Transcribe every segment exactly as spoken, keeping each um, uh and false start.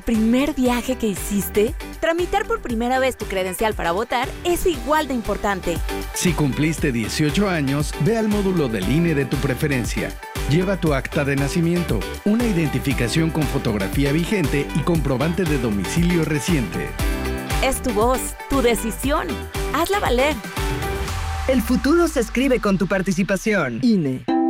primer viaje que hiciste? Tramitar por primera vez tu credencial para votar es igual de importante. Si cumpliste dieciocho años, ve al módulo del I N E de tu preferencia. Lleva tu acta de nacimiento, una identificación con fotografía vigente y comprobante de domicilio reciente. Es tu voz, tu decisión. Hazla valer. El futuro se escribe con tu participación. I N E.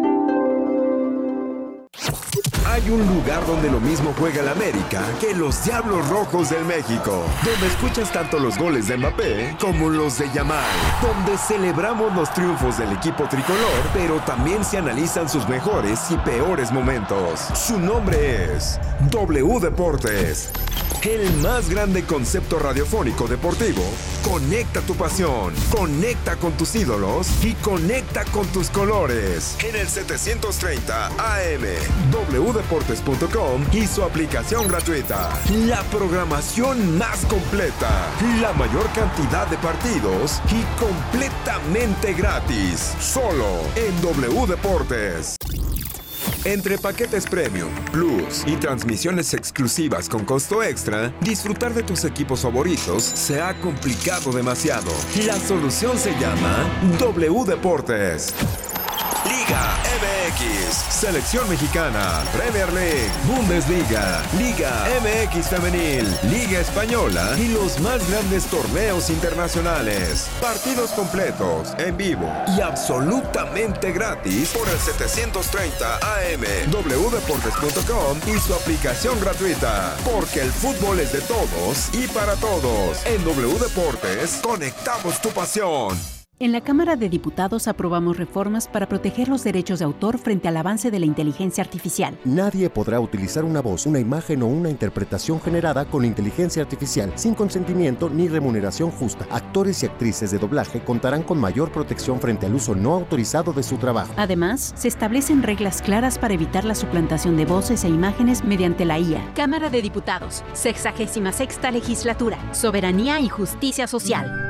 Hay un lugar donde lo mismo juega el América que los Diablos Rojos del México, donde escuchas tanto los goles de Mbappé como los de Yamal, donde celebramos los triunfos del equipo tricolor, pero también se analizan sus mejores y peores momentos. Su nombre es W Deportes. El más grande concepto radiofónico deportivo. Conecta tu pasión, conecta con tus ídolos y conecta con tus colores. En el setecientos treinta A M, w deportes punto com y su aplicación gratuita. La programación más completa, la mayor cantidad de partidos y completamente gratis. Solo en W Deportes. Entre paquetes Premium, Plus y transmisiones exclusivas con costo extra, disfrutar de tus equipos favoritos se ha complicado demasiado. La solución se llama W Deportes. Liga M X, Selección Mexicana, Premier League, Bundesliga, Liga M X Femenil, Liga Española y los más grandes torneos internacionales. Partidos completos, en vivo y absolutamente gratis por el setecientos treinta A M, w deportes punto com y su aplicación gratuita. Porque el fútbol es de todos y para todos. En W Deportes, conectamos tu pasión. En la Cámara de Diputados aprobamos reformas para proteger los derechos de autor frente al avance de la inteligencia artificial. Nadie podrá utilizar una voz, una imagen o una interpretación generada con inteligencia artificial sin consentimiento ni remuneración justa. Actores y actrices de doblaje contarán con mayor protección frente al uso no autorizado de su trabajo. Además, se establecen reglas claras para evitar la suplantación de voces e imágenes mediante la I A. Cámara de Diputados, sexagésima sexta legislatura, soberanía y justicia social.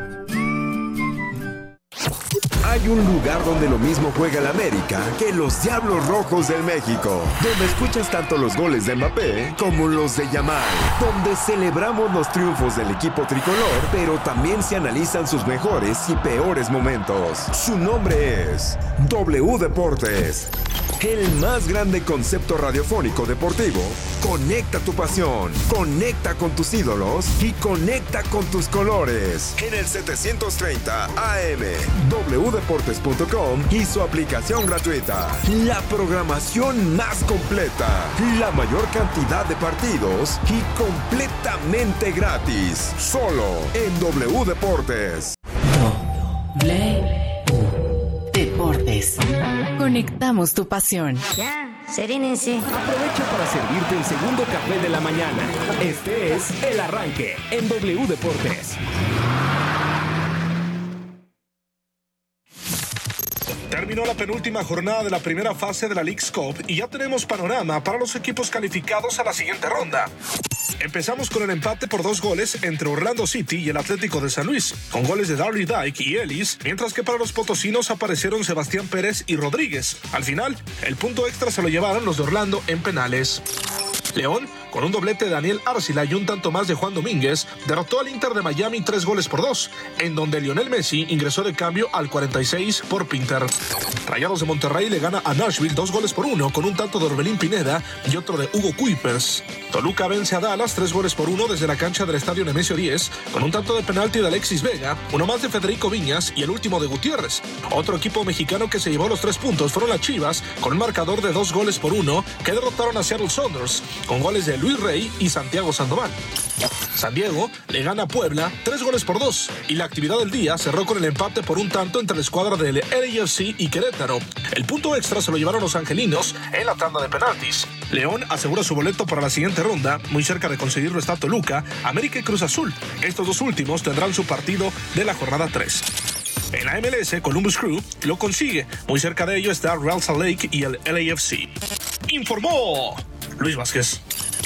Hay un lugar donde lo mismo juega el América que los Diablos Rojos del México, donde escuchas tanto los goles de Mbappé como los de Yamal, donde celebramos los triunfos del equipo tricolor, pero también se analizan sus mejores y peores momentos. Su nombre es W Deportes. El más grande concepto radiofónico deportivo. Conecta tu pasión, conecta con tus ídolos y conecta con tus colores. En el setecientos treinta A M, w deportes punto com y su aplicación gratuita. La programación más completa, la mayor cantidad de partidos y completamente gratis. Solo en W Deportes. W Deportes. Conectamos tu pasión. Ya, serénense. Aprovecha para servirte el segundo café de la mañana. Este es El Arranque en W Deportes. Terminó la penúltima jornada de la primera fase de la Leagues Cup y ya tenemos panorama para los equipos calificados a la siguiente ronda. Empezamos con el empate por dos goles entre Orlando City y el Atlético de San Luis, con goles de Darby Dyke y Ellis, mientras que para los potosinos aparecieron Sebastián Pérez y Rodríguez. Al final, el punto extra se lo llevaron los de Orlando en penales. León, con un doblete de Daniel Arcila y un tanto más de Juan Domínguez, derrotó al Inter de Miami tres goles por dos, en donde Lionel Messi ingresó de cambio al cuarenta y seis por Pinter. Rayados de Monterrey le gana a Nashville dos goles por uno, con un tanto de Orbelín Pineda y otro de Hugo Kuipers. Toluca vence a Dallas tres goles por uno desde la cancha del Estadio Nemesio diez, con un tanto de penalti de Alexis Vega, uno más de Federico Viñas y el último de Gutiérrez. Otro equipo mexicano que se llevó los tres puntos fueron las Chivas, con un marcador de dos goles por uno, que derrotaron a Seattle Sounders, con goles de Luis Rey y Santiago Sandoval. San Diego le gana a Puebla tres goles por dos y la actividad del día cerró con el empate por un tanto entre la escuadra del L A F C y Querétaro. El punto extra se lo llevaron los angelinos en la tanda de penaltis. León asegura su boleto para la siguiente ronda, muy cerca de conseguirlo está Toluca, América y Cruz Azul. Estos dos últimos tendrán su partido de la jornada tres. En la M L S, Columbus Crew lo consigue. Muy cerca de ello está Real Salt Lake y el L A F C. Informó Luis Vázquez.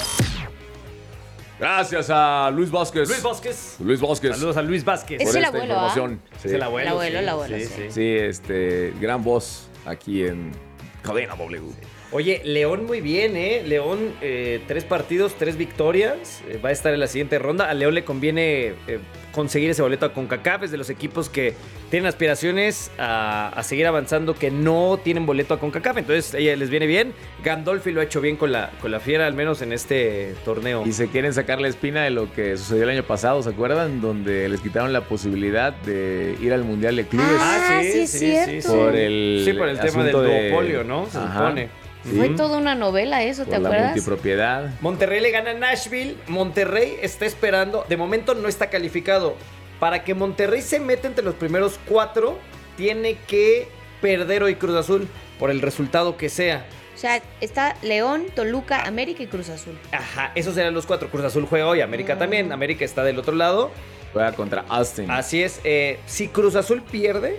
Gracias a Luis Vázquez. Luis Vázquez. Luis Vázquez. Saludos a Luis Vázquez. Es el abuelo, ¿ah? Sí. Es el abuelo. El abuelo, sí, el abuelo. Sí, Sí, sí. Sí, este, gran voz aquí en Cadena W. Oye, León muy bien, ¿eh? León, eh, tres partidos, tres victorias. Eh, va a estar en la siguiente ronda. A León le conviene eh, conseguir ese boleto a CONCACAF. Es de los equipos que tienen aspiraciones a, a seguir avanzando, que no tienen boleto a CONCACAF. Entonces, a ella les viene bien. Gandolfi lo ha hecho bien con la, con la Fiera, al menos en este torneo. Y se quieren sacar la espina de lo que sucedió el año pasado, ¿se acuerdan? Donde les quitaron la posibilidad de ir al Mundial de Clubes. Ah, sí, sí, es cierto. Por el, sí, por el tema del de... duopolio, ¿no? Se Ajá. supone. Sí. Fue toda una novela eso, ¿te Por acuerdas? la multipropiedad. Monterrey le gana a Nashville. Monterrey está esperando. De momento no está calificado. Para que Monterrey se meta entre los primeros cuatro, tiene que perder hoy Cruz Azul por el resultado que sea. O sea, está León, Toluca, América y Cruz Azul. Ajá, esos serán los cuatro. Cruz Azul juega hoy, América Mm. también. América está del otro lado. Juega contra Austin. Así es. Eh, si Cruz Azul pierde,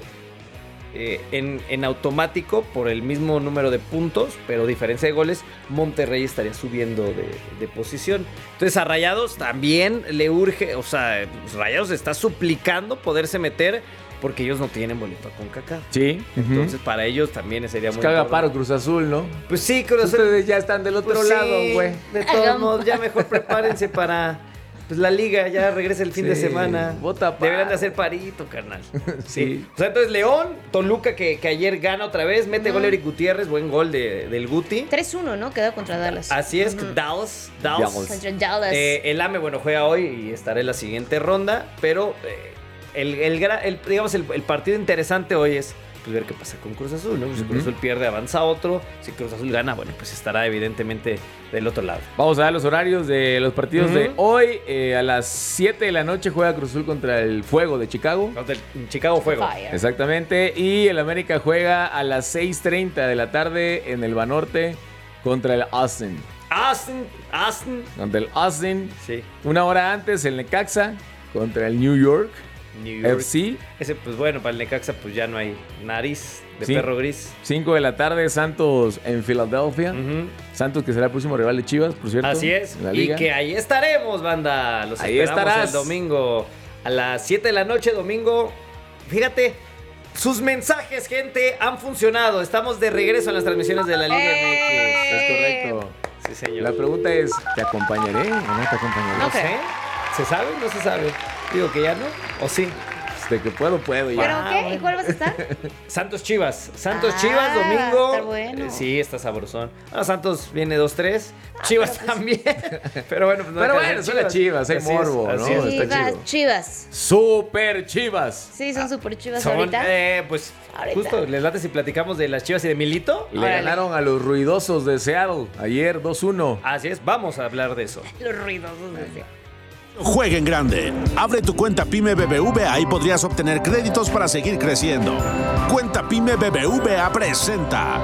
eh, en, en automático, por el mismo número de puntos, pero diferencia de goles, Monterrey estaría subiendo de, de posición. Entonces a Rayados también le urge, o sea, Rayados está suplicando poderse meter porque ellos no tienen boleto a CONCACAF. Sí. Entonces para ellos también sería pues muy que haga importante. paro Cruz Azul, ¿no? Pues sí, Cruz Azul. Ustedes ya están del otro Pues lado, sí, güey. de todos modos, ya mejor prepárense para... Pues la liga ya regresa el fin Sí, de semana. bota pa- Deberían de hacer parito, carnal. Sí. O sea, entonces León, Toluca que, que ayer gana otra vez, mete Ujú. gol Eric Gutiérrez, buen gol de, del Guti. tres uno, ¿no? Quedó contra Dallas. Así es, Ujú. Dallas, Dallas. Dallas. Contra Dallas. Eh, el AME, bueno, juega hoy y estará en la siguiente ronda, pero eh, el, el, gra- el- digamos, el, el partido interesante hoy es pues, ver qué pasa con Cruz Azul, ¿no? Si Ujú. Cruz Azul pierde, avanza otro. Si Cruz Azul gana, bueno, pues estará evidentemente del otro lado. Vamos a dar los horarios de los partidos Ujú. de hoy. Eh, a las siete de la noche juega Cruz Azul contra el Fuego de Chicago. Contra el Chicago Fuego. Fire. Exactamente. Y el América juega a las seis treinta de la tarde en el Banorte contra el Austin. Austin, Austin. Contra el Austin. Sí. Una hora antes el Necaxa contra el New York New York. F C. Ese, pues bueno, para el Necaxa, pues ya no hay nariz de Sí. perro gris. cinco de la tarde Santos en Filadelfia. Ujú. Santos que será el próximo rival de Chivas, por cierto. Así es. en la Y liga. que ahí estaremos, banda. Los Ahí esperamos estarás. el domingo a las siete de la noche, domingo. Fíjate, sus mensajes, gente, han funcionado. Estamos de regreso en las transmisiones de la Liga ¡Eh! M X. Es correcto. Sí, señor. La pregunta es, ¿te acompañaré o no te acompañaré? No Ok. sé. ¿Se sabe o no se sabe? Digo que ya no. ¿O sí? De que puedo, puedo ya. ¿Pero Ah, qué? bueno. ¿Y cuál vas a estar? Santos Chivas. Santos Ah, Chivas, domingo. va a estar bueno. Eh, Sí, está sabrosón. Ah, Santos viene dos tres. Chivas pero pues- también. Pero bueno, pues no Pero hay que bueno, hacer son las Chivas, hay Así es, morbo, así ¿no? es. Está Chivas, chido. Chivas. Super Chivas. Sí, son súper chivas Son, ahorita. eh, pues, Ahorita. justo, ¿les late si platicamos de las Chivas y de Milito? Le Órale. ganaron a los ruidosos de Seattle ayer dos uno. Así es, vamos a hablar de eso. Los ruidosos decía. Juega en grande. Abre tu cuenta Pyme B B V A y podrías obtener créditos para seguir creciendo. Cuenta Pyme B B V A presenta.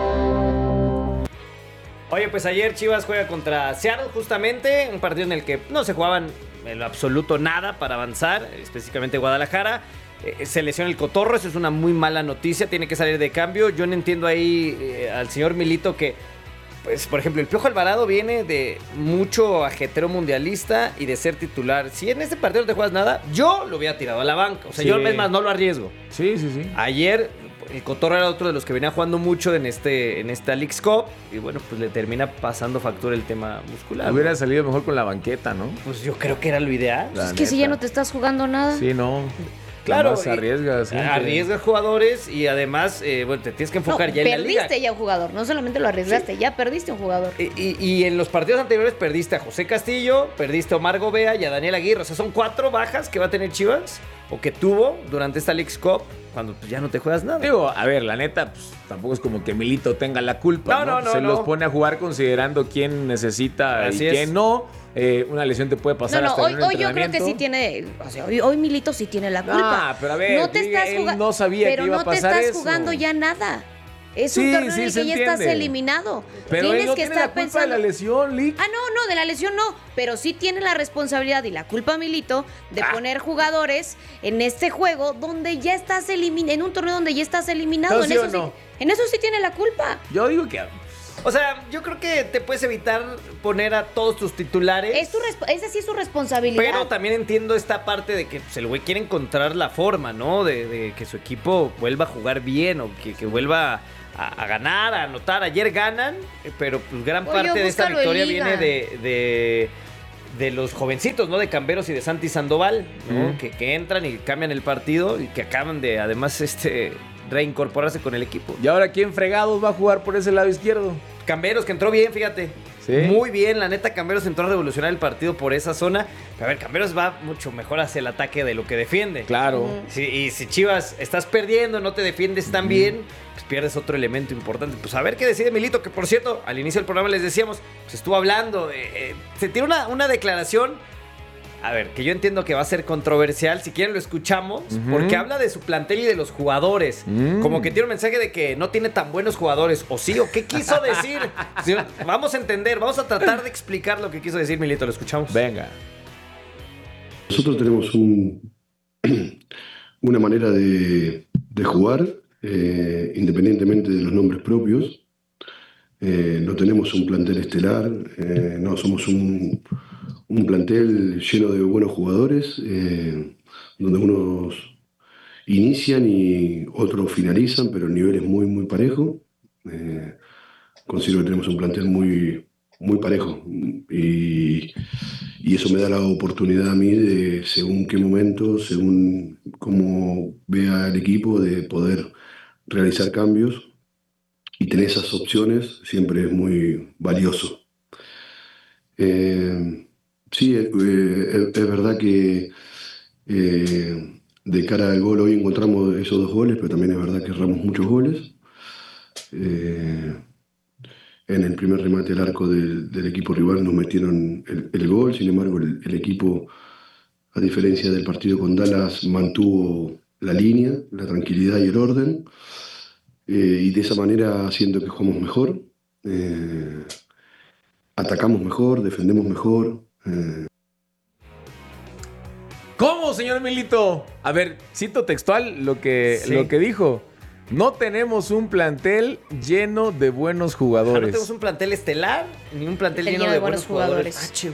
Oye, pues ayer Chivas juega contra Seattle justamente, un partido en el que no se jugaban en lo absoluto nada para avanzar, específicamente Guadalajara. Eh, se lesiona el Cotorro, eso es una muy mala noticia, tiene que salir de cambio. Yo no entiendo ahí eh, al señor Milito que, pues, por ejemplo, el Piojo Alvarado viene de mucho ajetero mundialista y de ser titular. Si en este partido no te juegas nada, yo lo hubiera tirado a la banca. O sea, Sí. yo es más no lo arriesgo. Sí, sí, sí. Ayer el Cotorro era otro de los que venía jugando mucho en este en esta Leagues Cup y bueno, pues le termina pasando factura el tema muscular. Hubiera salido mejor con la banqueta, ¿no? Pues yo creo que era lo ideal. La Es que si ya neta. no te estás jugando nada. Sí, no. Claro, Además, y- arriesgas. siempre. Arriesgas jugadores y además, eh, bueno, te tienes que No, enfocar ya en la liga. perdiste ya un jugador. No solamente lo arriesgaste, ya perdiste un jugador. Y, y- y en los partidos anteriores perdiste a José Castillo, perdiste a Omar Gobea y a Daniel Aguirre. O sea, son cuatro bajas que va a tener Chivas o que tuvo durante esta Leagues Cup cuando pues, ya no te juegas nada. Digo, a ver, la neta, pues tampoco es como que Milito tenga la culpa, No, ¿no? no, no, Se no. los pone a jugar considerando quién necesita Así y es. quién no. Eh, una lesión te puede No, pasar no, hasta hoy, en un hoy yo creo que entrenamiento. sí tiene. O sea, hoy, hoy Milito sí tiene la culpa. Ah, pero a ver, no te diga, estás él juga- no sabía que pero iba a no te pasar estás eso. jugando ya nada. Es Sí, un torneo sí, en el se que ya estás entiende. eliminado. Pero Tienes él no que tiene estar la culpa pensando. de la lesión, Lick. Ah, no, no, de la lesión no. Pero sí tiene la responsabilidad y la culpa Milito de Ah. poner jugadores en este juego donde ya estás eliminado, en un torneo donde ya estás eliminado. ¿No, En sí eso o no? sí, en eso sí tiene la culpa. Yo digo que... O sea, yo creo que te puedes evitar poner a todos tus titulares. Es tu resp- esa sí es su responsabilidad. Pero también entiendo esta parte de que pues, el güey quiere encontrar la forma, ¿no? De, de que su equipo vuelva a jugar bien o que, que vuelva a, a ganar, a anotar. Ayer ganan, pero pues gran Oye, parte de esta búscalo victoria en liga. viene de, de, de los jovencitos, ¿no? De Camberos y de Santi Sandoval, ¿no? Mm. Que, que entran y cambian el partido y que acaban de, además, este reincorporarse con el equipo. ¿Y ahora quién fregados va a jugar por ese lado izquierdo? Camberos, que entró bien, fíjate. ¿Sí? Muy bien, la neta, Camberos entró a revolucionar el partido por esa zona. Pero a ver, Camberos va mucho mejor hacia el ataque de lo que defiende. Claro. Sí, y si Chivas estás perdiendo, no te defiendes tan bien, pues pierdes otro elemento importante. Pues a ver qué decide Milito, que por cierto, al inicio del programa les decíamos, pues estuvo hablando, eh, eh, se tiró una, una declaración. A ver, que yo entiendo que va a ser controversial. Si quieren lo escuchamos, Ujú. porque habla de su plantel y de los jugadores. Mm. Como que tiene un mensaje de que no tiene tan buenos jugadores. ¿O sí? ¿O qué quiso decir? Sí, vamos a entender, vamos a tratar de explicar lo que quiso decir Milito. Lo escuchamos. Venga. Nosotros tenemos un, una manera de, de jugar, eh, independientemente de los nombres propios. Eh, no tenemos un plantel estelar, eh, no, somos un, un plantel lleno de buenos jugadores, eh, donde unos inician y otros finalizan, pero el nivel es muy, muy parejo. Eh, considero que tenemos un plantel muy, muy parejo y, y eso me da la oportunidad a mí de, según qué momento, según cómo vea el equipo, de poder realizar cambios. Y tener esas opciones siempre es muy valioso. Eh, sí, eh, es, es verdad que eh, de cara al gol hoy encontramos esos dos goles, pero también es verdad que erramos muchos goles. Eh, en el primer remate al arco del, del equipo rival nos metieron el, el gol, sin embargo el, el equipo, a diferencia del partido con Dallas, mantuvo la línea, la tranquilidad y el orden. Eh, y de esa manera siento que jugamos mejor, eh, atacamos mejor, defendemos mejor. Eh. ¿Cómo, señor Milito? A ver, cito textual lo que, Sí. lo que dijo. No tenemos un plantel lleno de buenos Ah, jugadores. no tenemos un plantel estelar, ni un plantel lleno, de, buenos jugadores. Ah, chido.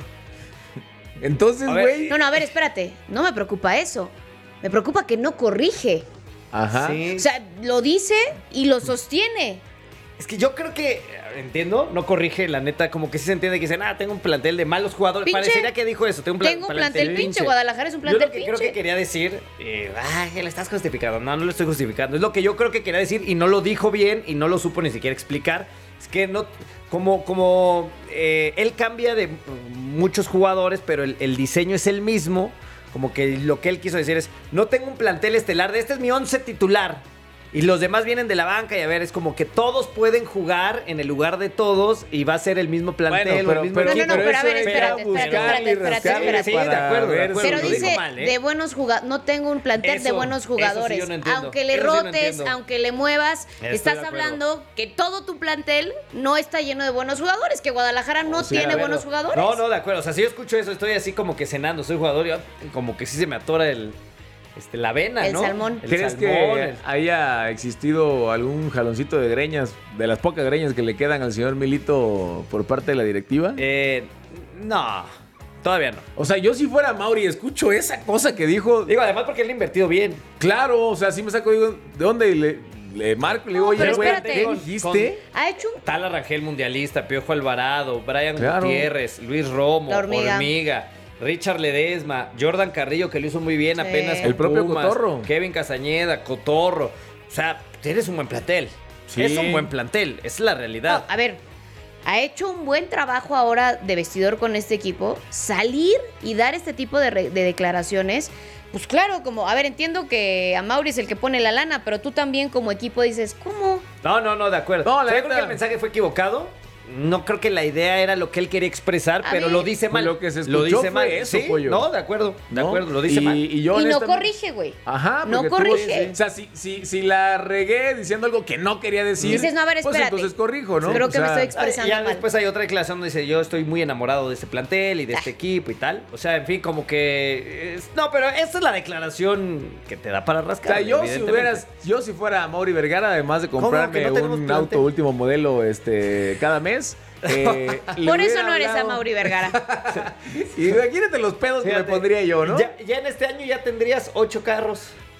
Entonces, A ver. güey. No, no, a ver, espérate. No me preocupa eso. Me preocupa que no corrige. Ajá. Sí. O sea, lo dice y lo sostiene. Es que yo creo que, entiendo, no corrige, la neta, como que sí se entiende que dicen, ah, tengo un plantel de malos jugadores. Pinche. Parecería que dijo eso, tengo un, pla- Tengo un plantel pinche. Guadalajara es un Yo plantel lo que pinche. creo que quería decir, eh, ah, que le estás justificando. No, no lo estoy justificando. Es lo que yo creo que quería decir y no lo dijo bien y no lo supo ni siquiera explicar. Es que no, como, como eh, él cambia de muchos jugadores, pero el, el diseño es el mismo. Como que lo que él quiso decir es, no tengo un plantel estelar, de este es mi once titular. Y los demás vienen de la banca y a ver, es como que todos pueden jugar en el lugar de todos y va a ser el mismo plantel Bueno, o pero- el mismo pero- equipo. No, no, no, pero a eso ver, es espérate, buscarle, espérate, espérate, espérate, rascarle espérate. Sí, de para acuerdo, de ver acuerdo. si- Pero lo dijo dice, mal, ¿eh? de buenos jugadores, no tengo un plantel de Eso, buenos eso sí jugadores. yo no entiendo. Aunque le Eso sí no rotes, entiendo. aunque le muevas, Estoy estás de acuerdo. hablando que todo tu plantel no está lleno de buenos jugadores, que Guadalajara no O sea, tiene a ver, buenos no. jugadores. No, no, de acuerdo. O sea, si yo escucho eso, estoy así como que cenando, soy jugador y yo, como que sí se me atora el, este, la vena, El ¿no? salmón. El ¿Crees salmón, que el- haya existido algún jaloncito de greñas, de las pocas greñas que le quedan al señor Milito por parte de la directiva? Eh, no, todavía no. O sea, yo si fuera Mauri, escucho esa cosa que dijo. Digo, además porque él ha invertido bien. Claro, o sea, sí me saco, digo, ¿de dónde? Y le, le marco y le digo, No, pero oye, güey, espérate. ¿qué Con- dijiste? Ha hecho un... Tala Rangel mundialista, Piojo Alvarado, Brian Claro. Gutiérrez, Luis Romo, La Hormiga. Hormiga, Richard Ledesma, Jordan Carrillo, que lo hizo muy bien Sí. apenas. con El propio Pumas, Cotorro. Kevin Castañeda, Cotorro. O sea, eres un buen plantel. Sí. Es un buen plantel, es la realidad. No, a ver, ha hecho un buen trabajo ahora de vestidor con este equipo. Salir y dar este tipo de, re- de declaraciones. Pues claro, como, a ver, entiendo que a Mauri es el que pone la lana, pero tú también como equipo dices, ¿cómo? No, no, no, de acuerdo. No, la O sea, yo creo neta- que el mensaje fue equivocado. No creo que la idea era lo que él quería expresar, A pero ver. lo dice mal. Lo que se lo escuchó dice fue mal. eso, ¿Sí? pollo. No, de acuerdo, de ¿No? acuerdo, lo dice y, mal. Y, yo Y no honestamente- corrige, güey. Ajá, No porque tú- corrige. o sea, si, si, si la regué diciendo algo que no quería decir, Dices, no, a ver, pues espérate. entonces corrijo, ¿no? Creo O que me sea, estoy expresando Ah, ya mal. después hay otra declaración donde dice, yo estoy muy enamorado de este plantel y de este equipo y tal. O sea, en fin, como que... es- no, pero esa es la declaración que te da para O rascar. sea, yo si evidentemente. hubieras, yo si fuera Mauri Vergara, además de ¿Cómo comprarme que no tenemos un plantel? auto último modelo este cada mes, eh, le Por eso hubiera no eres hablado- a Mauri Vergara. Y imagínate los pedos que Fíjate, me pondría yo, ¿no? Ya, ya en este año ya tendrías ocho carros.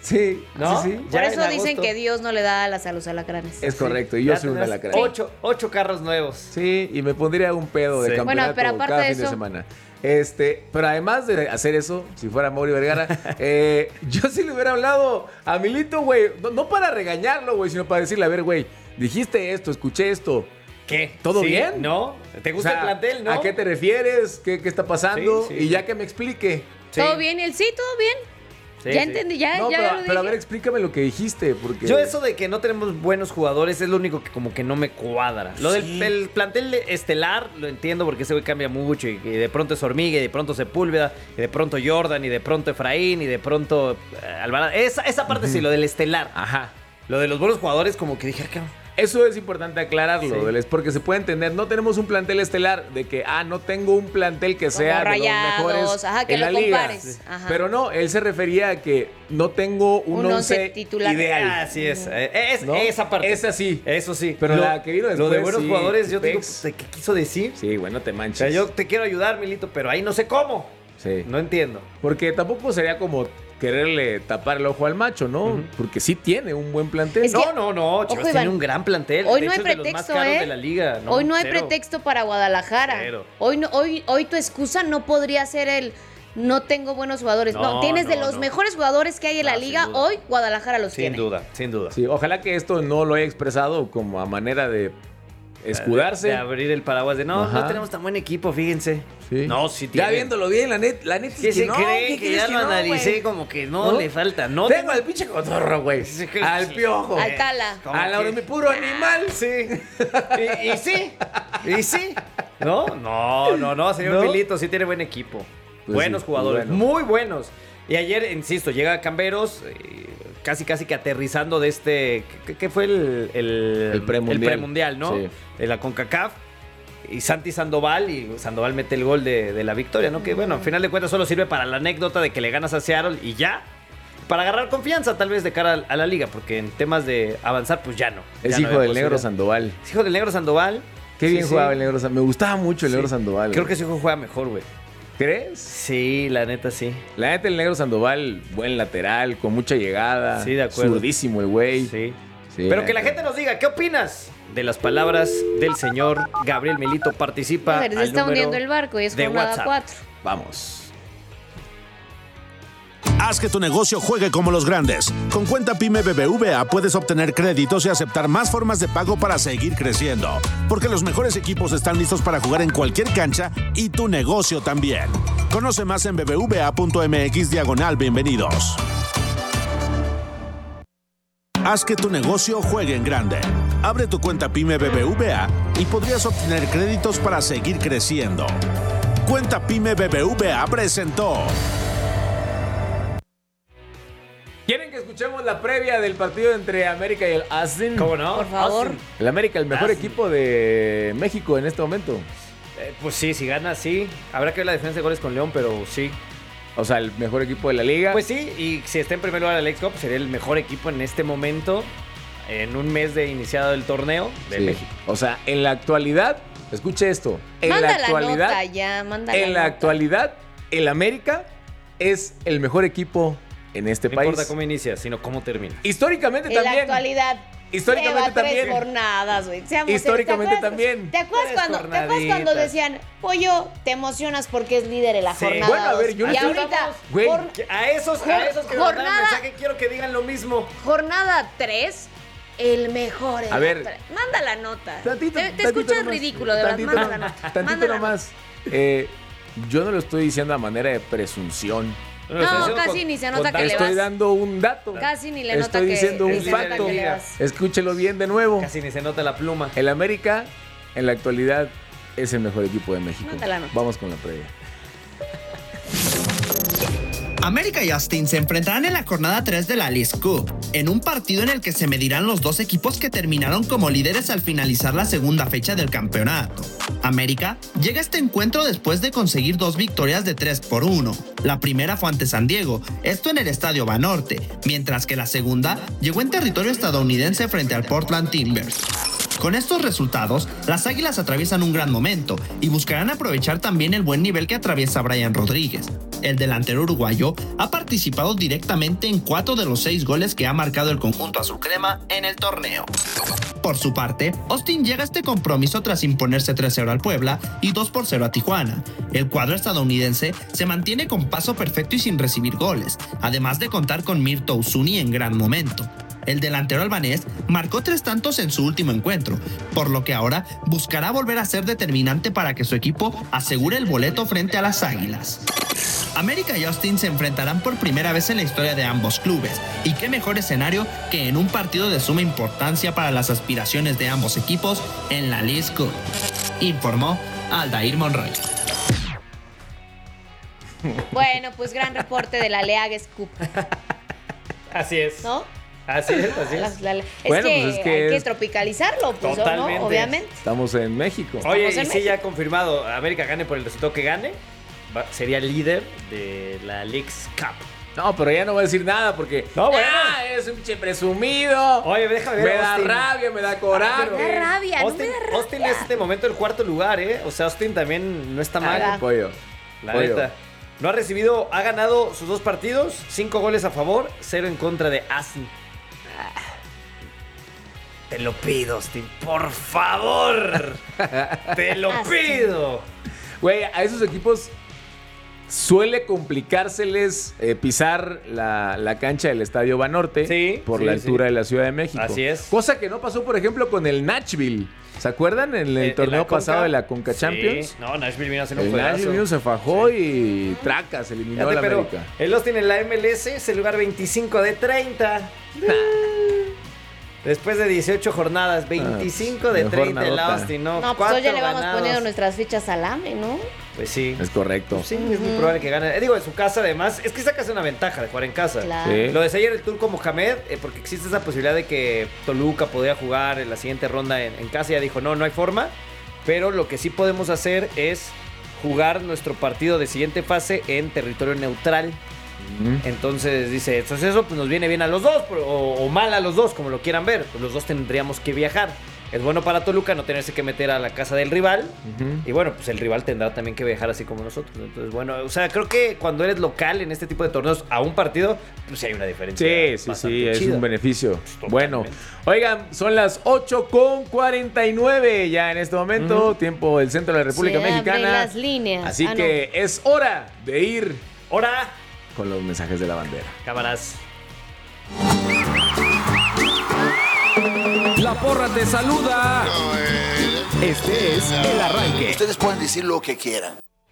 Sí, ¿no? sí, sí. Por Ya eso en dicen agosto. que Dios no le da alas a los alacranes. Es correcto, y yo Ya soy un tendrás alacrán. Ocho, ocho carros nuevos. Sí, y me pondría un pedo de Sí. campeonato Bueno, pero aparte cada de fin de eso- semana. Este, pero además de hacer eso, si fuera Mauri Vergara, eh, yo sí le hubiera hablado a Milito, güey. No, no para regañarlo, güey, sino para decirle, a ver, güey, dijiste esto, escuché esto. ¿Qué? ¿Todo ¿Sí? bien? ¿No? ¿Te gusta O sea, el plantel, no? ¿A qué te refieres? ¿Qué, qué está pasando? Sí, sí. Y ya que me explique. Sí. ¿Todo bien? ¿Y él sí? ¿Todo bien? Sí, ya sí. entendí, ya, No, ya pero, lo pero a dije. ver, explícame lo que dijiste, porque... Yo eso de que no tenemos buenos jugadores es lo único que como que no me cuadra. Lo del Sí. el plantel estelar lo entiendo porque ese güey cambia mucho y, y de pronto es Hormiga y de pronto Sepúlveda y de pronto Jordan y de pronto Efraín y de pronto eh, Alvarado. Esa, esa parte sí, lo del estelar. Ajá. Lo de los buenos jugadores como que dije, ah, cabrón. Eso es importante aclararlo, Sí. Deles, porque se puede entender, no tenemos un plantel estelar de que, ah, no tengo un plantel que sea de Rayados, los mejores ajá, que en lo la liga. compares, ajá. Pero no, él se refería a que no tengo un, Un once once titular. ideal. Así es. Eh, es ¿No? Esa parte. Esa sí. Eso sí. Pero Lo- la que vino Lo de después, buenos sí, jugadores, yo digo, Pex. pues, ¿qué quiso decir? Sí, güey, no te O manches. sea, yo te quiero ayudar, Milito, pero ahí no sé cómo. Sí. No entiendo. Porque tampoco sería como quererle tapar el ojo al macho, ¿no? Ujú. Porque sí tiene un buen plantel. Es que- No, no, no. Chivas Ojo, tiene Iván, un gran plantel. hoy De no hecho, hay es de los más pretexto, caros ¿eh? de la liga. No, hoy no hay cero. pretexto para Guadalajara. Cero. Hoy, no, hoy, hoy tu excusa no podría ser el no tengo buenos jugadores. No, No, tienes de no, los no. mejores jugadores que hay en No, la sin liga. duda. Hoy Guadalajara los Sin tiene. duda, sin duda. Sí, ojalá que esto no lo haya expresado como a manera de escudarse. De, de abrir el paraguas de no, Ajá. no tenemos tan buen equipo, fíjense. Sí. No, sí Ya tiene. viéndolo bien, la net, la net ¿Qué es se que no, cree ¿qué que crees ya lo no, analicé güey? como que no, ¿No? le falta? No Tengo al pinche cotorro, güey. Sí, sí, Al sí. piojo. Al Tala. ¿Cómo A la que? mi puro animal. Sí. Y, y sí. Y sí. ¿No? No, no, no, señor ¿No? Milito sí tiene buen equipo. Pues buenos sí, jugadores, bueno. muy buenos. Y ayer, insisto, llega Camberos, eh, casi casi que aterrizando de este. ¿Qué, qué fue el, el, El premundial. el premundial, ¿no? Sí. De la CONCACAF. Y Santi Sandoval, y Sandoval mete el gol de, de la victoria, ¿no? Que bueno, al final de cuentas solo sirve para la anécdota de que le ganas a Seattle y ya. Para agarrar confianza tal vez de cara a la liga, porque en temas de avanzar, pues ya no. Es Ya no hijo había del negro posibilidad. Sandoval. Es hijo del negro Sandoval. Qué Sí, bien sí. jugaba el negro Sandoval. Me gustaba mucho el Sí. negro Sandoval. Creo güey. que su hijo juega mejor, güey. ¿Crees? Sí, la neta sí. La neta, el negro Sandoval, buen lateral, con mucha llegada. Sí, de acuerdo. Zurdísimo el güey. Sí. Sí, Pero que la neta. gente nos diga, ¿qué opinas de las palabras del señor Gabriel Milito? Participa. A ver, se al está número hundiendo el barco y es de jornada WhatsApp. cuatro. Vamos. Haz que tu negocio juegue como los grandes. Con cuenta Pyme B B V A puedes obtener créditos y aceptar más formas de pago para seguir creciendo. Porque los mejores equipos están listos para jugar en cualquier cancha y tu negocio también. Conoce más en bbva.mx diagonal bienvenidos. Haz que tu negocio juegue en grande. Abre tu cuenta Pyme B B V A y podrías obtener créditos para seguir creciendo. Cuenta Pyme B B V A presentó. ¿Quieren que escuchemos la previa del partido entre América y el Austin? ¿Cómo no? Por favor. Austin. El América, el mejor Austin. equipo de México en este momento. Eh, pues sí, si gana, sí. Habrá que ver la diferencia de goles con León, pero sí. O sea, el mejor equipo de la liga. Pues sí, y si está en primer lugar el X-Cup, sería el mejor equipo en este momento, en un mes de iniciado el torneo de Sí. México. O sea, en la actualidad, escuche esto. En Manda la la actualidad, nota ya, manda en la nota. actualidad, el América es el mejor equipo en este No país. importa cómo inicia, sino cómo termina. Históricamente En la también. actualidad. Históricamente lleva tres también. jornadas, güey. Seamos serios. Históricamente ¿Te acuerdas- también. ¿Te acuerdas, Tres cuando, ¿Te acuerdas cuando jornaditas. decían, Pollo, te emocionas porque es líder en la Sí. jornada? Bueno, a ver, dos"? yo no Y estoy- ahorita, Güey, jor- A esos, Jor- a esos que me mandaron jornada- mensaje quiero que digan lo mismo. jornada tres, el mejor. en A la ver. tre- Manda la nota. Tantito, te te tantito escuchas nomás. ridículo, de verdad. Tantito Manda la nomás. nota. Tantito Manda la nomás. Eh, yo no lo estoy diciendo a manera de presunción. No, casi ni se nota que le Estoy vas. dando un dato. Casi ni le nota Estoy que- diciendo ni un se nota facto. que le vas. Escúchelo bien de nuevo. Casi ni se nota la pluma. El América, en la actualidad, es el mejor equipo de México. Manda la nota. Vamos con la previa. América y Austin se enfrentarán en la jornada tres de la Leagues Cup, en un partido en el que se medirán los dos equipos que terminaron como líderes al finalizar la segunda fecha del campeonato. América llega a este encuentro después de conseguir dos victorias de tres por uno. La primera fue ante San Diego, esto en el Estadio Banorte, mientras que la segunda llegó en territorio estadounidense frente al Portland Timbers. Con estos resultados, las Águilas atraviesan un gran momento y buscarán aprovechar también el buen nivel que atraviesa Brian Rodríguez. El delantero uruguayo ha participado directamente en cuatro de los seis goles que ha marcado el conjunto azul crema en el torneo. Por su parte, Austin llega a este compromiso tras imponerse tres cero al Puebla y dos por cero a Tijuana. El cuadro estadounidense se mantiene con paso perfecto y sin recibir goles, además de contar con Mirto Uzuni en gran momento. El delantero albanés marcó tres tantos en su último encuentro, por lo que ahora buscará volver a ser determinante para que su equipo asegure el boleto frente a las Águilas. América y Austin se enfrentarán por primera vez en la historia de ambos clubes, y qué mejor escenario que en un partido de suma importancia para las aspiraciones de ambos equipos en la Leagues Cup, informó Aldair Monroy. Bueno, pues gran reporte de la Leagues Cup. Así es. ¿No? Así es, así es. La, la, es, Bueno, que pues es que hay que es- tropicalizarlo, pues, Totalmente. ¿no? Obviamente. Estamos en México. Oye, Estamos y en si México. ya confirmado, América gane por el resultado que gane, va- sería líder de la Leagues Cup. No, pero ya no voy a decir nada porque. No, bueno. ¡Ah, es un pinche presumido! Oye, déjame ver. Me da Austin. rabia, me da coraje. Me da rabia, no Austin, me da rabia. Austin es este momento el cuarto lugar, ¿eh? O sea, Austin también no está mal. Haga. Pollo. La Pollo. neta. No ha recibido, ha ganado sus dos partidos, cinco goles a favor, cero en contra de Austin. Ah. Te lo pido, Austin, por favor. Te lo Austin. pido. Güey, a esos equipos suele complicárseles eh, pisar la, la cancha del Estadio Banorte Sí, por sí, la sí. altura de la Ciudad de México. Así es. Cosa que no pasó, por ejemplo, con el Nashville. ¿Se acuerdan? En el Eh, torneo la Conca. pasado de la Conca Champions. Sí. No, Nashville vino a hacer un El juegazo. Nashville mismo se fajó y tracas, eliminó Fíjate, a la pero América. el Austin en la M L S es el lugar veinticinco de treinta. Después de dieciocho jornadas, veinticinco de mejor treinta el nadota. Austin, ¿no? No, pues Cuatro hoy ya le vamos ganados. poniendo nuestras fichas al A M E, ¿no? Pues sí. Es correcto. Sí, es muy probable que gane. Eh, digo, en su casa además, es que sacas una ventaja de jugar en casa. Claro. Sí. Lo decía ayer el Turco Mohamed, eh, porque existe esa posibilidad de que Toluca podría jugar en la siguiente ronda en, en casa. Ya dijo, no, no hay forma. Pero lo que sí podemos hacer es jugar nuestro partido de siguiente fase en territorio neutral. Entonces dice, entonces eso pues nos viene bien a los dos, o, o mal a los dos, como lo quieran ver. Pues los dos tendríamos que viajar. Es bueno para Toluca no tenerse que meter a la casa del rival. Ujú. Y bueno, pues el rival tendrá también que viajar así como nosotros. Entonces, bueno, o sea, creo que cuando eres local en este tipo de torneos a un partido, pues sí hay una diferencia. Sí, sí, bastante sí, es chida. un beneficio. Totalmente. Bueno, oigan, son las ocho con cuarenta y nueve ya en este momento, tiempo del centro de la República Se abren Mexicana. las líneas. Así Ah, no. que es hora de ir ¡Hora! con los mensajes de la bandera. Cámaras. La porra te saluda. Este es el arranque. Ustedes pueden decir lo que quieran.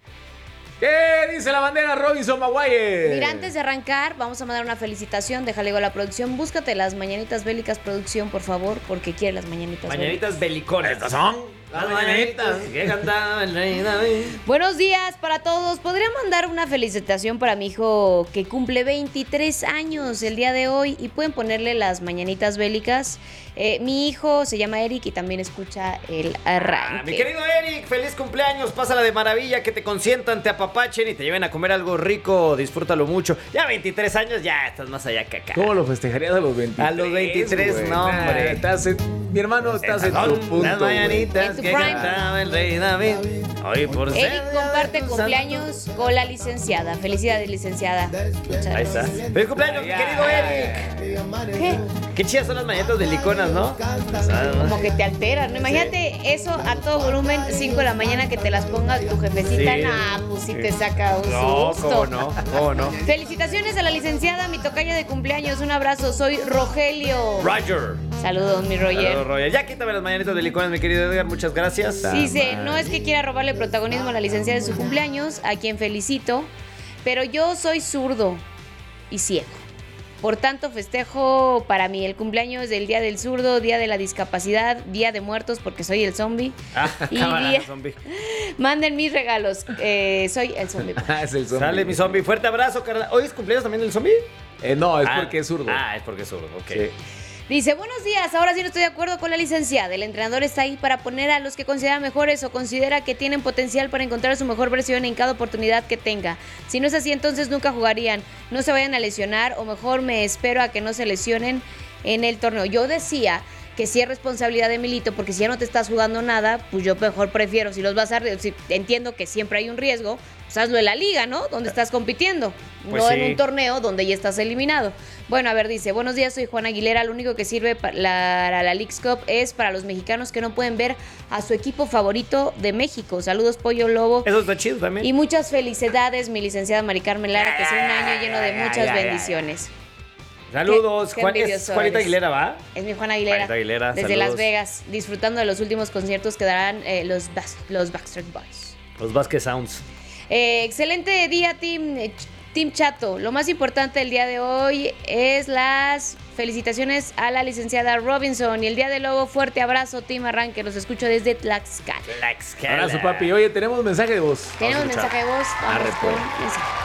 ¿Qué dice la bandera Robinson Maguire? Mira, antes de arrancar, vamos a mandar una felicitación. Déjale go a la producción. Búscate las mañanitas bélicas, producción, por favor, porque quiere las mañanitas bélicas. Mañanitas beliconas. Estas son las mañanitas que cantaba el rey David. Buenos días para todos. ¿Podría mandar una felicitación para mi hijo que cumple veintitrés años el día de hoy? Y pueden ponerle las mañanitas bélicas. Eh, mi hijo se llama Eric y también escucha el arranque. Ah, mi querido Eric, feliz cumpleaños, pásala de maravilla, que te consientan, te apapachen y te lleven a comer algo rico, disfrútalo mucho. Ya veintitrés años, ya estás más allá que acá. ¿Cómo lo festejarías a los veintitrés? A los veintitrés, güey? no, Nah, hombre. estás en- mi hermano, estás en tu Son punto. las güey. mañanitas En tu que prime. cantaba el rey David. Hoy por ser Eric comparte cumpleaños con la licenciada. Felicidades, licenciada. Muchas Ahí está. gracias. Feliz cumpleaños, mi querido Eric. ¿Qué? Qué chidas son las mañanitas beliconas, ¿no? Como que te alteran, ¿no? Imagínate eso a todo volumen, cinco de la mañana, que te las ponga tu jefecita. Sí. Nah, pues sí te saca un No, susto. cómo no, cómo no. Felicitaciones a la licenciada, mi tocaya de cumpleaños. Un abrazo, soy Rogelio. Roger. Saludos, mi Roger. Saludos, Roger. Ya quítame las mañanitas beliconas, mi querido Edgar, muchas gracias. Dice, no es que quiera robarle protagonismo a la licenciada de su cumpleaños, a quien felicito, pero yo soy zurdo y ciego. Por tanto, festejo para mí el cumpleaños del Día del Zurdo, Día de la Discapacidad, Día de Muertos, porque soy el zombie. Ah, Y cámara, día- zombie. Manden mis regalos. Eh, soy el zombie. Ah, es el zombie. Sale mi zombie. Fuerte abrazo, Carla. ¿Hoy es cumpleaños también del zombie? Eh, no, es Ah, porque es zurdo. Ah, es porque es zurdo, ok. Sí. Dice, buenos días, ahora sí no estoy de acuerdo con la licenciada. El entrenador está ahí para poner a los que considera mejores o considera que tienen potencial para encontrar su mejor versión en cada oportunidad que tenga. Si no es así, entonces nunca jugarían. No se vayan a lesionar o mejor me espero a que no se lesionen en el torneo. Yo decía que sí es responsabilidad de Milito, porque si ya no te estás jugando nada, pues yo mejor prefiero, si los vas a... Si entiendo que siempre hay un riesgo, pues hazlo en la liga, ¿no? Donde estás compitiendo, Pues no sí. en un torneo donde ya estás eliminado. Bueno, a ver, dice, buenos días, soy Juan Aguilera, lo único que sirve para la, la, la Leagues Cup es para los mexicanos que no pueden ver a su equipo favorito de México. Saludos, Pollo Lobo. Eso está chido también. Y muchas felicidades, mi licenciada Mari Carmen Lara, que sea un año lleno de muchas ya, ya, bendiciones. Saludos, Qué- qué Juan, es envidioso Juanita eres. Aguilera, ¿va? Es mi Juan Aguilera, Juanita Aguilera, desde saludos. Las Vegas, disfrutando de los últimos conciertos que darán eh, los, Bas- los Backstreet Boys. Los Vázquez Sounds. Eh, excelente día, Team, eh, Ch- Team Chato. Lo más importante del día de hoy es las felicitaciones a la licenciada Robinson. Y el día de Lobo, fuerte abrazo, Team Arranque. Los escucho desde Tlaxcala. Tlaxcala. Abrazo, papi. Oye, tenemos mensaje de voz. Tenemos Vamos a mensaje de voz. Vamos Arre, con pues.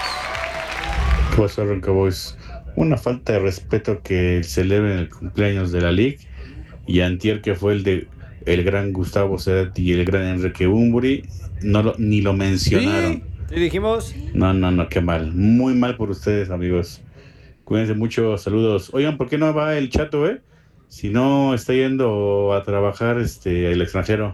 mensaje. ¿Qué pasó, Arranca Boys? Una falta de respeto que celebren el cumpleaños de la Liga y antier que fue el de el gran Gustavo Cerati y el gran Enrique Bunbury, no lo, ni lo mencionaron. ¿Sí dijimos? No, no, no, qué mal. Muy mal por ustedes, amigos. Cuídense mucho, saludos. Oigan, ¿por qué no va el Chato, eh? Si no está yendo a trabajar este el extranjero.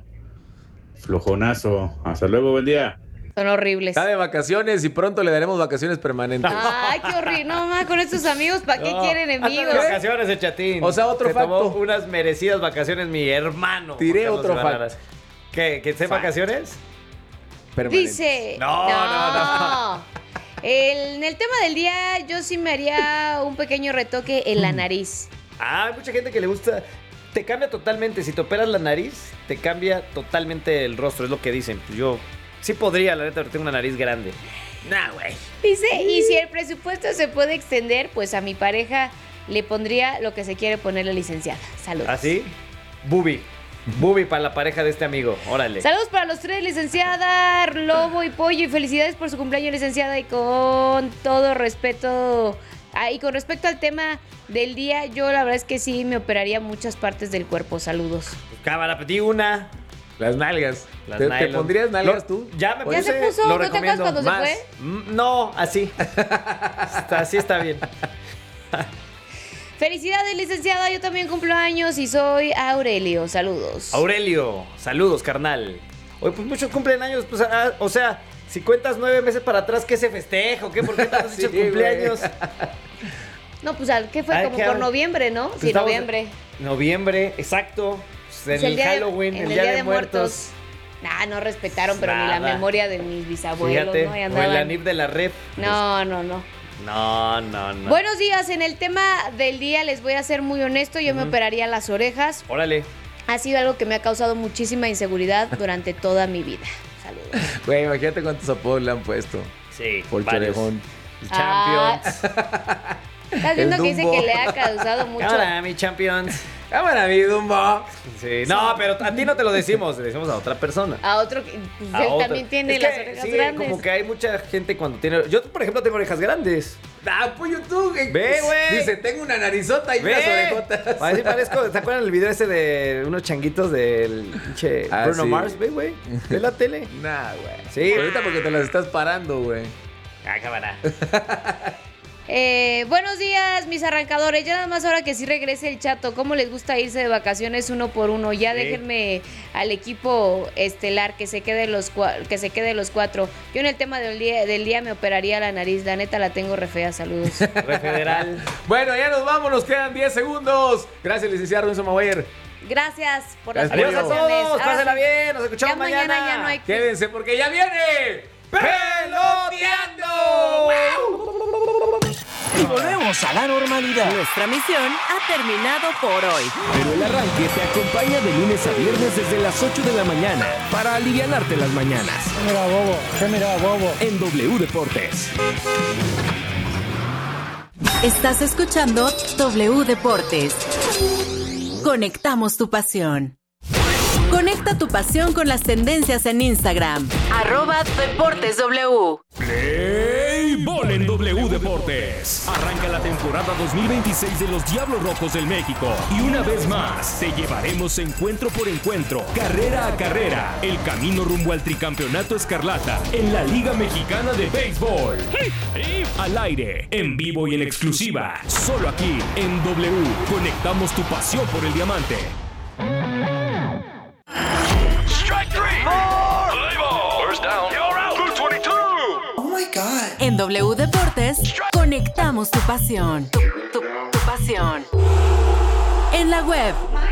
Flojonazo. Hasta luego, buen día. Son horribles. Está de vacaciones y pronto le daremos vacaciones permanentes. Ay, qué horrible. No, más con estos amigos, ¿para qué No, quieren anda de enemigos? vacaciones, el Chatín. O sea, otro Se tomó facto. unas merecidas vacaciones mi hermano. Tiré Juan Carlos otro Iván facto. Aras. ¿Qué? ¿Que esté en vacaciones? Permanentes. Dice. No, no, no. El- en el tema del día, yo sí me haría un pequeño retoque en la nariz. Ah, hay mucha gente que le gusta. Te cambia totalmente. Si te operas la nariz, te cambia totalmente el rostro. Es lo que dicen. Yo sí podría, la neta, pero tengo una nariz grande. Nah, güey. Dice, y si el presupuesto se puede extender, pues a mi pareja le pondría lo que se quiere poner la licenciada. Saludos. ¿Así? Bubi. Bubi para la pareja de este amigo. Órale. Saludos para los tres, licenciada, Lobo y Pollo, y felicidades por su cumpleaños, licenciada, y con todo respeto. Ah, y con respecto al tema del día, yo la verdad es que sí me operaría muchas partes del cuerpo. Saludos. Cámara, pedí una. Las nalgas. Las ¿Te, te nylon. pondrías nalgas Lo- tú? Ya me ¿Ya puse, se puso? lo ¿No te acuerdas recomiendo. cuando se Más. fue? Mm, No, así. Está- así está bien. Felicidades, licenciada, yo también cumplo años y soy Aurelio. Saludos. Aurelio, saludos, carnal. Oye, pues muchos cumplen años, pues, ah, o sea, si cuentas nueve meses para atrás, ¿qué se festeja? ¿Qué? ¿Por qué tantos Sí, dichos cumpleaños? No, pues, ¿al- ¿qué fue? Ay, Como ¿qué por hago? noviembre, ¿no? Pues Sí, estamos- noviembre. Noviembre, exacto. Pues en Pues el, día de- Halloween, en el, día, de, muertos. Ah, no respetaron, pero ni la Nada. memoria de mis bisabuelos, Fíjate, ¿no? Ahí o el andaban. anif de la rep. No, no, no. No, no, no. Buenos días, en el tema del día les voy a ser muy honesto, yo me Ujú. operaría las orejas. Órale. Ha sido algo que me ha causado muchísima inseguridad durante toda mi vida. Saludos. Güey, imagínate cuántos apodos le han puesto. Sí, Por varios. Chorejón. El Ah, Champions. Estás viendo El que dice Dumbo. que le ha causado mucho. Cámara, mi Champions. Cámara, mi Dumbo. Sí. No, pero a ti no te lo decimos, le decimos a otra persona. A otro que pues, A él otra. también tiene Es las que, orejas sí, grandes. como que hay mucha gente cuando tiene... Yo, por ejemplo, tengo orejas grandes. Ah, pollo tú. güey. Ve, güey. Dice, tengo una narizota y Ve. unas orejotas. Así parezco. ¿Te acuerdan el video ese de unos changuitos del pinche Ah, Bruno sí. Mars? Ve, güey. Ve la tele. Nah, güey. Sí. Ahorita porque te las estás parando, güey. Ah, cámara. Eh, buenos días, mis arrancadores. Ya nada más ahora que sí regrese el Chato. ¿Cómo les gusta irse de vacaciones uno por uno? Ya Sí. déjenme al equipo estelar que se quede los cua- que se quede los cuatro. Yo en el tema del día, del día me operaría la nariz. La neta la tengo re fea. Saludos. Re federal. Bueno, ya nos vamos, nos quedan diez segundos. Gracias, licenciada Robinson Maguire. Gracias por las Gracias, Adiós a felicitaciones. todos. Ahora Pásenla sí, bien. Nos escuchamos ya mañana. mañana. ya no hay que... Quédense porque ya viene Peloteando. Y volvemos a la normalidad. Nuestra misión ha terminado por hoy. Pero el arranque te acompaña de lunes a viernes desde las ocho de la mañana para alivianarte las mañanas. Mira, bobo, ¿qué mira, bobo? En W Deportes. Estás escuchando W Deportes. Conectamos tu pasión. Conecta tu pasión con las tendencias en Instagram. Arroba Deportes W. Play Ball en W Deportes. Arranca la temporada dos mil veintiséis de los Diablos Rojos del México. Y una vez más, te llevaremos encuentro por encuentro, carrera a carrera, el camino rumbo al tricampeonato escarlata en la Liga Mexicana de Béisbol. Al aire, en vivo y en exclusiva, solo aquí en W. Conectamos tu pasión por el diamante. En W Deportes, conectamos tu pasión. Tu, tu, tu pasión. En la web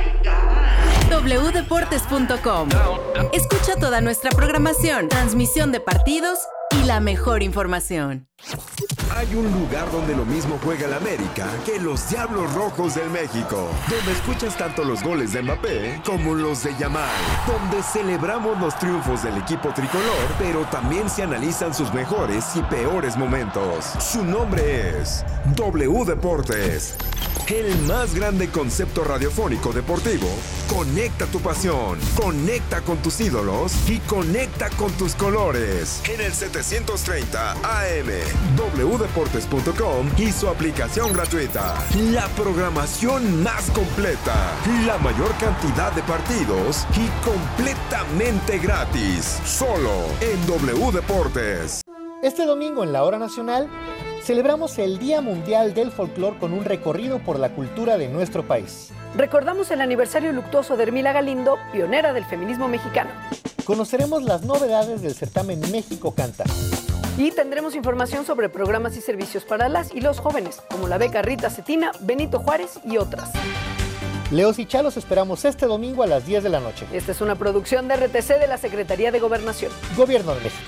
doble u deportes punto com. Escucha toda nuestra programación, transmisión de partidos y la mejor información. Hay un lugar donde lo mismo juega el América que los Diablos Rojos del México, donde escuchas tanto los goles de Mbappé como los de Yamal, donde celebramos los triunfos del equipo tricolor, pero también se analizan sus mejores y peores momentos. Su nombre es W Deportes. El más grande concepto radiofónico deportivo. Conecta tu pasión, conecta con tus ídolos y conecta con tus colores. En el setecientos treinta A M, w deportes punto com y su aplicación gratuita. La programación más completa, la mayor cantidad de partidos y completamente gratis. Solo en W Deportes. Este domingo en la Hora Nacional celebramos el Día Mundial del Folclor con un recorrido por la cultura de nuestro país. Recordamos el aniversario luctuoso de Hermila Galindo, pionera del feminismo mexicano. Conoceremos las novedades del certamen México Canta. Y tendremos información sobre programas y servicios para las y los jóvenes, como la beca Rita Cetina, Benito Juárez y otras. Leos y Chalos esperamos este domingo a las diez de la noche. Esta es una producción de R T C de la Secretaría de Gobernación. Gobierno de México.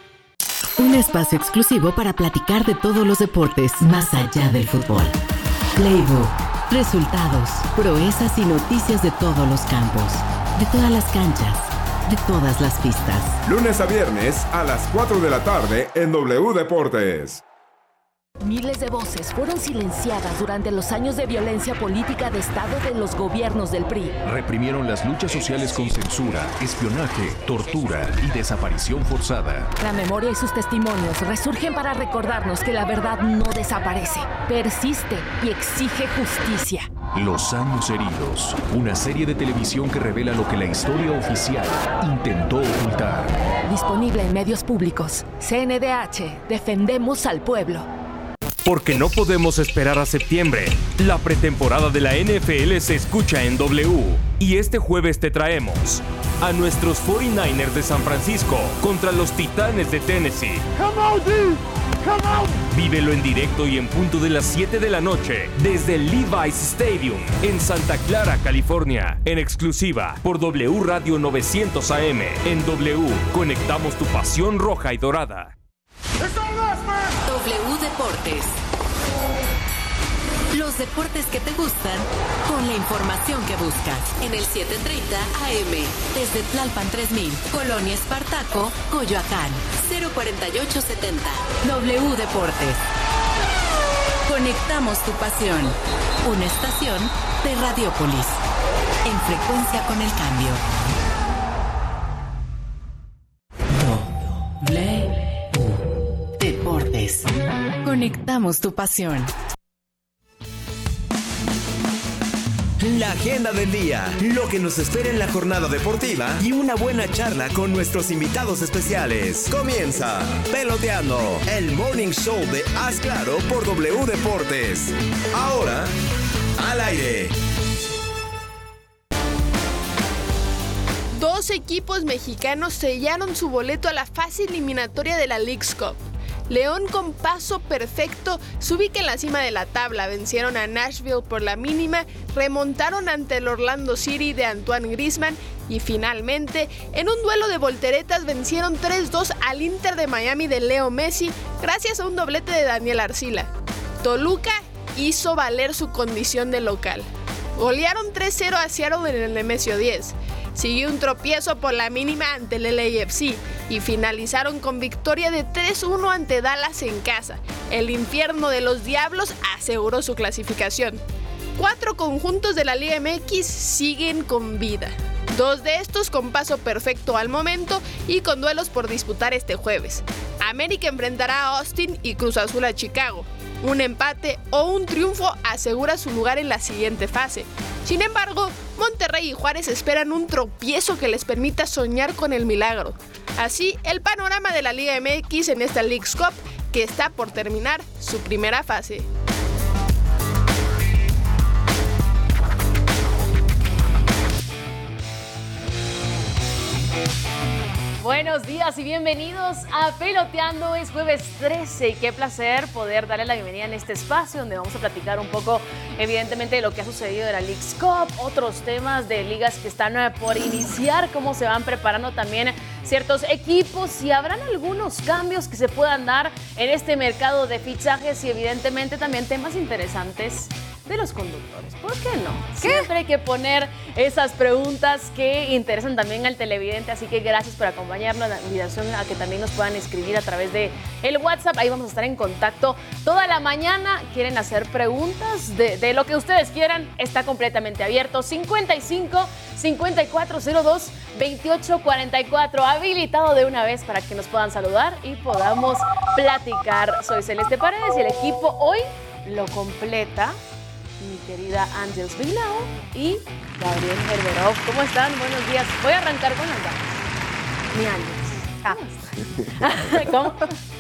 Un espacio exclusivo para platicar de todos los deportes más allá del fútbol. Playbook, resultados, proezas y noticias de todos los campos, de todas las canchas, de todas las pistas. Lunes a viernes a las cuatro de la tarde en W Deportes. Miles de voces fueron silenciadas durante los años de violencia política de Estado de los gobiernos del P R I. Reprimieron las luchas sociales con censura, espionaje, tortura y desaparición forzada. La memoria y sus testimonios resurgen para recordarnos que la verdad no desaparece, persiste y exige justicia. Los años heridos, una serie de televisión que revela lo que la historia oficial intentó ocultar. Disponible en medios públicos. C N D H, defendemos al pueblo. Porque no podemos esperar a septiembre. La pretemporada de la N F L se escucha en W. Y este jueves te traemos a nuestros cuarenta y nueve ers de San Francisco contra los Titanes de Tennessee. Come on, dude. Come on. Vívelo en directo y en punto de las siete de la noche desde el Levi's Stadium en Santa Clara, California. En exclusiva por W Radio novecientos A M. En W, conectamos tu pasión roja y dorada. W Deportes. Los deportes que te gustan con la información que buscas. En el setecientos treinta A M. Desde Tlalpan tres mil, Colonia Espartaco, Coyoacán. cero cuarenta y ocho setenta. W Deportes. Conectamos tu pasión. Una estación de Radiópolis. En frecuencia con el cambio. W Deportes. Conectamos tu pasión. La agenda del día, lo que nos espera en la jornada deportiva y una buena charla con nuestros invitados especiales. Comienza Peloteando, el morning show de Haz Claro por W Deportes. Ahora, al aire. Dos equipos mexicanos sellaron su boleto a la fase eliminatoria de la Leagues Cup. León, con paso perfecto, se ubica en la cima de la tabla. Vencieron a Nashville por la mínima, remontaron ante el Orlando City de Antoine Griezmann y finalmente, en un duelo de volteretas, vencieron tres dos al Inter de Miami de Leo Messi gracias a un doblete de Daniel Arcila. Toluca hizo valer su condición de local. Golearon tres cero a Seattle en el Nemesio diez. Siguió un tropiezo por la mínima ante el L A F C y finalizaron con victoria de tres uno ante Dallas en casa. El infierno de los Diablos aseguró su clasificación. Cuatro conjuntos de la Liga M X siguen con vida. Dos de estos con paso perfecto al momento y con duelos por disputar este jueves. América enfrentará a Austin y Cruz Azul a Chicago. Un empate o un triunfo asegura su lugar en la siguiente fase. Sin embargo, Monterrey y Juárez esperan un tropiezo que les permita soñar con el milagro. Así, el panorama de la Liga M X en esta Leagues Cup, que está por terminar su primera fase. Buenos días y bienvenidos a Peloteando. Es jueves trece y qué placer poder darle la bienvenida en este espacio donde vamos a platicar un poco, evidentemente, de lo que ha sucedido de la Leagues Cup, otros temas de ligas que están por iniciar, cómo se van preparando también ciertos equipos y habrán algunos cambios que se puedan dar en este mercado de fichajes y evidentemente también temas interesantes de los conductores. ¿Por qué no? ¿Qué? Siempre hay que poner esas preguntas que interesan también al televidente, así que gracias por acompañarnos. La invitación a que también nos puedan escribir a través de el WhatsApp. Ahí vamos a estar en contacto toda la mañana. ¿Quieren hacer preguntas de, de lo que ustedes quieran? Está completamente abierto. cincuenta y cinco, cincuenta y cuatro cero dos, veintiocho cuarenta y cuatro. Habilitado de una vez para que nos puedan saludar y podamos platicar. Soy Celeste Paredes y el equipo hoy lo completa mi querida Ángels Vignao y Gabriel Gerberov. ¿Cómo están? Buenos días. Voy a arrancar con Ángels. Mi Ángels. Ah. ¿Cómo?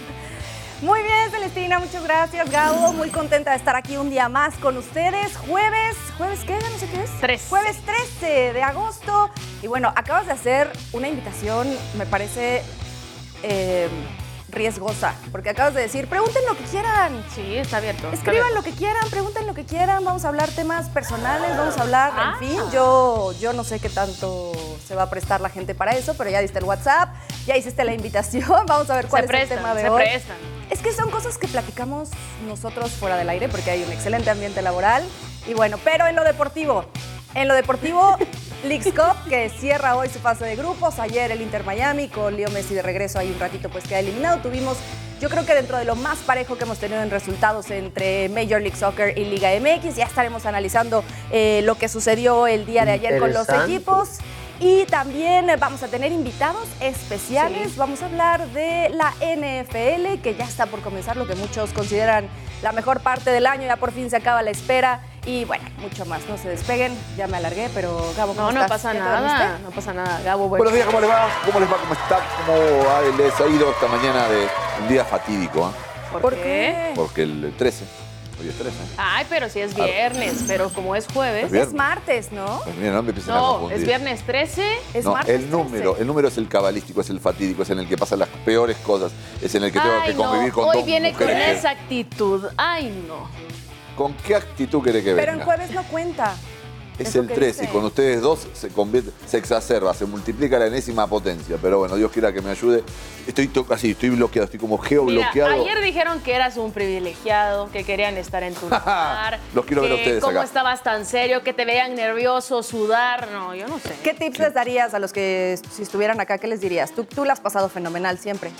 Muy bien, Celestina, muchas gracias, Gabo. Muy contenta de estar aquí un día más con ustedes. Jueves, ¿jueves qué? No sé qué es. trece. Jueves trece de agosto. Y bueno, acabas de hacer una invitación, me parece eh, riesgosa, porque acabas de decir, pregunten lo que quieran. Sí, está abierto. Escriban está abierto. lo que quieran, pregunten lo que quieran. Vamos a hablar temas personales, vamos a hablar, Ah. en fin, yo, yo no sé qué tanto se va a prestar la gente para eso, pero ya diste el WhatsApp, ya hiciste la invitación, vamos a ver cuál Se es prestan, el tema de se hoy. prestan. Es que son cosas que platicamos nosotros fuera del aire, porque hay un excelente ambiente laboral. Y bueno, pero en lo deportivo, en lo deportivo, Leagues Cup, que cierra hoy su fase de grupos. Ayer el Inter Miami con Leo Messi de regreso ahí un ratito pues queda eliminado. Tuvimos, yo creo que dentro de lo más parejo que hemos tenido en resultados entre Major League Soccer y Liga M X, ya estaremos analizando eh, lo que sucedió el día de ayer con los Interesante. equipos. Y también vamos a tener invitados especiales. Sí. Vamos a hablar de la N F L, que ya está por comenzar, lo que muchos consideran la mejor parte del año. Ya por fin se acaba la espera. Y bueno, mucho más. No se despeguen. Ya me alargué, pero Gabo, ¿cómo No, no estás? pasa ¿Ya te nada. dormiste? No pasa nada. Gabo, bueno. Buenos días, ¿cómo les va? ¿Cómo les va? ¿Cómo está? ¿Cómo ha- les ha ido esta mañana de un día fatídico? ¿eh? ¿Por, qué? Porque el trece, hoy es trece. Ay, pero si es viernes, pero como es jueves. Es viernes. Es martes, ¿no? Pues mira, no me empiecen a No, confundir. es viernes trece. Es no, martes el número, el número es el cabalístico, es el fatídico, es en el que pasan las peores cosas, es en el que tengo Ay, que convivir no. con Hoy dos viene con mujeres que- esa actitud. Ay, no. ¿Con qué actitud quiere que Pero en venga? jueves no cuenta. Es Eso el que trece y dice. con ustedes dos se convierte, se exacerba, se multiplica la enésima potencia. Pero bueno, Dios quiera que me ayude. Estoy to- así, estoy bloqueado, estoy como Mira, geobloqueado. ayer dijeron que eras un privilegiado, que querían estar en tu lugar. Los quiero ver a que ustedes cómo acá. estabas tan serio, que te veían nervioso, sudar. No, yo no sé. ¿Qué tips les darías a los que si estuvieran acá? ¿Qué les dirías? Tú, tú la has pasado fenomenal siempre.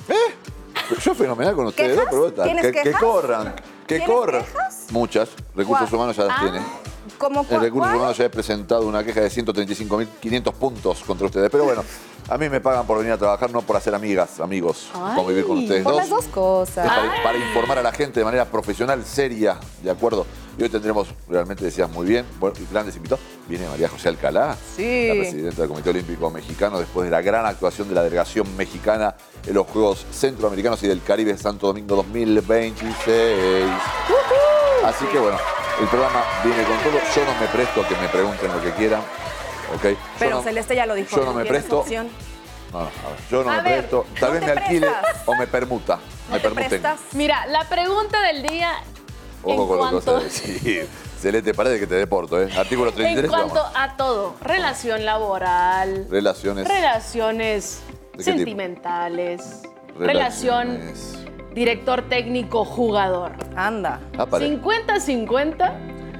Yo fenomenal con ustedes, ¿Quejas? ¿no? Pero está, ¿Tienes que, que quejas? corran, que ¿Tienes corran. quejas? Muchas. Recursos ¿Cuál? humanos ya las Ah, tiene. ¿Cómo En cuál? Recursos Humanos ya he presentado una queja de ciento treinta y cinco mil quinientos puntos contra ustedes. Pero bueno, a mí me pagan por venir a trabajar, no por hacer amigas, amigos, Ay, convivir con ustedes por dos. las dos cosas. Para, para informar a la gente de manera profesional, seria, ¿de acuerdo? Y hoy tendremos, realmente decías muy bien, bueno, y grandes invitados. Viene María José Alcalá, Sí. la presidenta del Comité Olímpico Mexicano, después de la gran actuación de la delegación mexicana en los Juegos Centroamericanos y del Caribe Santo Domingo dos mil veintiséis. Así que bueno, el programa viene con todo. Yo no me presto a que me pregunten lo que quieran, ¿ok? Yo Pero no- Celeste ya lo dijo. yo no me tienes presto. opción. No, no, a ver, yo no A me ver, presto. Tal ¿no vez te me alquile prestas? o me permuta. me permuten. Mira, la pregunta del día. Ojo en con lo que cuanto, vas a decir. Celeste, parece que te deporto, ¿eh? Artículo treinta y tres, en cuanto vamos. a todo, relación laboral, Relaciones. relaciones ¿De qué tipo? sentimentales, relación Relaciones. director técnico jugador. Anda. Ah, pare- cincuenta cincuenta.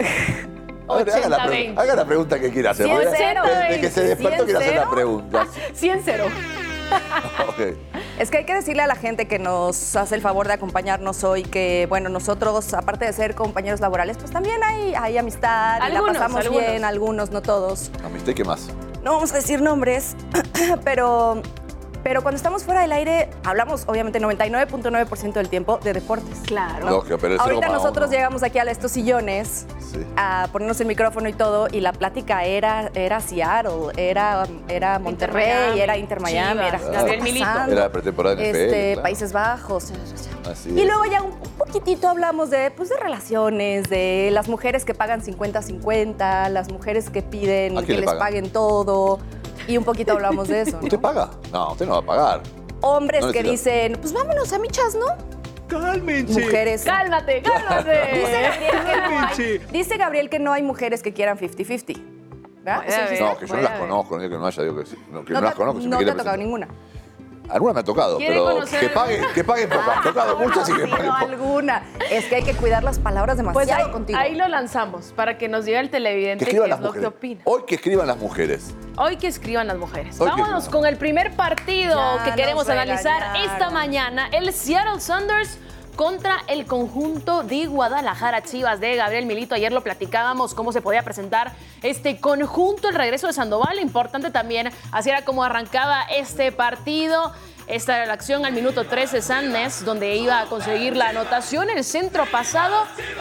A ver, haga, la ochenta pre- veinte. haga la pregunta que quiera hacer. cien porque cero. desde que se despertó quiere hacer la pregunta. cien cero. Ok. Es que hay que decirle a la gente que nos hace el favor de acompañarnos hoy que, bueno, nosotros, aparte de ser compañeros laborales, pues también hay, hay amistad y Algunos, la pasamos algunos. bien, algunos, no todos. Amistad, ¿qué más? No vamos a decir nombres, pero, pero cuando estamos fuera del aire hablamos, obviamente, noventa y nueve punto nueve por ciento del tiempo de deportes. Claro. Lógico, pero el Ahorita cero más nosotros uno. llegamos aquí a estos sillones Sí. a ponernos el micrófono y todo, y la plática era, era Seattle, era, era Monterrey, Miami, era Inter Miami, Chivas, era ¿qué Gabriel está Milito. pasando? Era pretemporada N F L, Este, claro. Países Bajos. Así Y es. luego ya un poquitito hablamos de, pues, de relaciones, de las mujeres que pagan cincuenta cincuenta, las mujeres que piden ¿A que quién le les pagan? paguen todo. Y un poquito hablamos de eso, ¿no? ¿Usted paga? No, usted no va a pagar. Hombres No que necesita- dicen, pues vámonos a michas, ¿no? Cálmense. Mujeres. Cálmate, cálmate. Dice Gabriel que no hay, dice Gabriel que no hay mujeres que quieran cincuenta cincuenta. ¿Verdad? Puede Eso haber. dice. No, que yo no Puede las haber. conozco, no digo que no haya, digo que sí. No, que No no, las te- conozco. si me no te quiere ha tocado presentar. ninguna. Alguna me ha tocado, ¿Quiere pero conocer? que paguen, que paguen pocas. Me ha tocado muchas y que Sí, paguen no, pocas. alguna. Es que hay que cuidar las palabras demasiado Pues ahí, contigo. ahí lo lanzamos para que nos diga el Que televidente qué escriban es las lo que mujeres. opina. Hoy que escriban las mujeres. Hoy que escriban las mujeres. Hoy que Vámonos escriban. con el primer partido Ya que queremos nos analizar regañaron. esta mañana. El Seattle Sounders contra el conjunto de Guadalajara. Chivas de Gabriel Milito. Ayer lo platicábamos, cómo se podía presentar este conjunto, el regreso de Sandoval. Importante también, así era como arrancaba este partido. Esta era la acción al minuto trece, Sannes, donde iba a conseguir la anotación, el centro pasado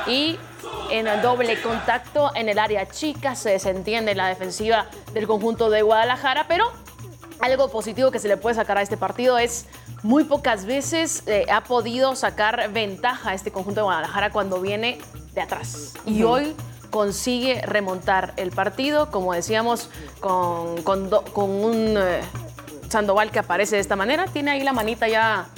y en el doble contacto en el área chica. Se desentiende la defensiva del conjunto de Guadalajara, pero algo positivo que se le puede sacar a este partido es muy pocas veces eh, ha podido sacar ventaja a este conjunto de Guadalajara cuando viene de atrás. Y Ujú. hoy consigue remontar el partido, como decíamos, con, con, do- con un eh, Sandoval que aparece de esta manera. Tiene ahí la manita ya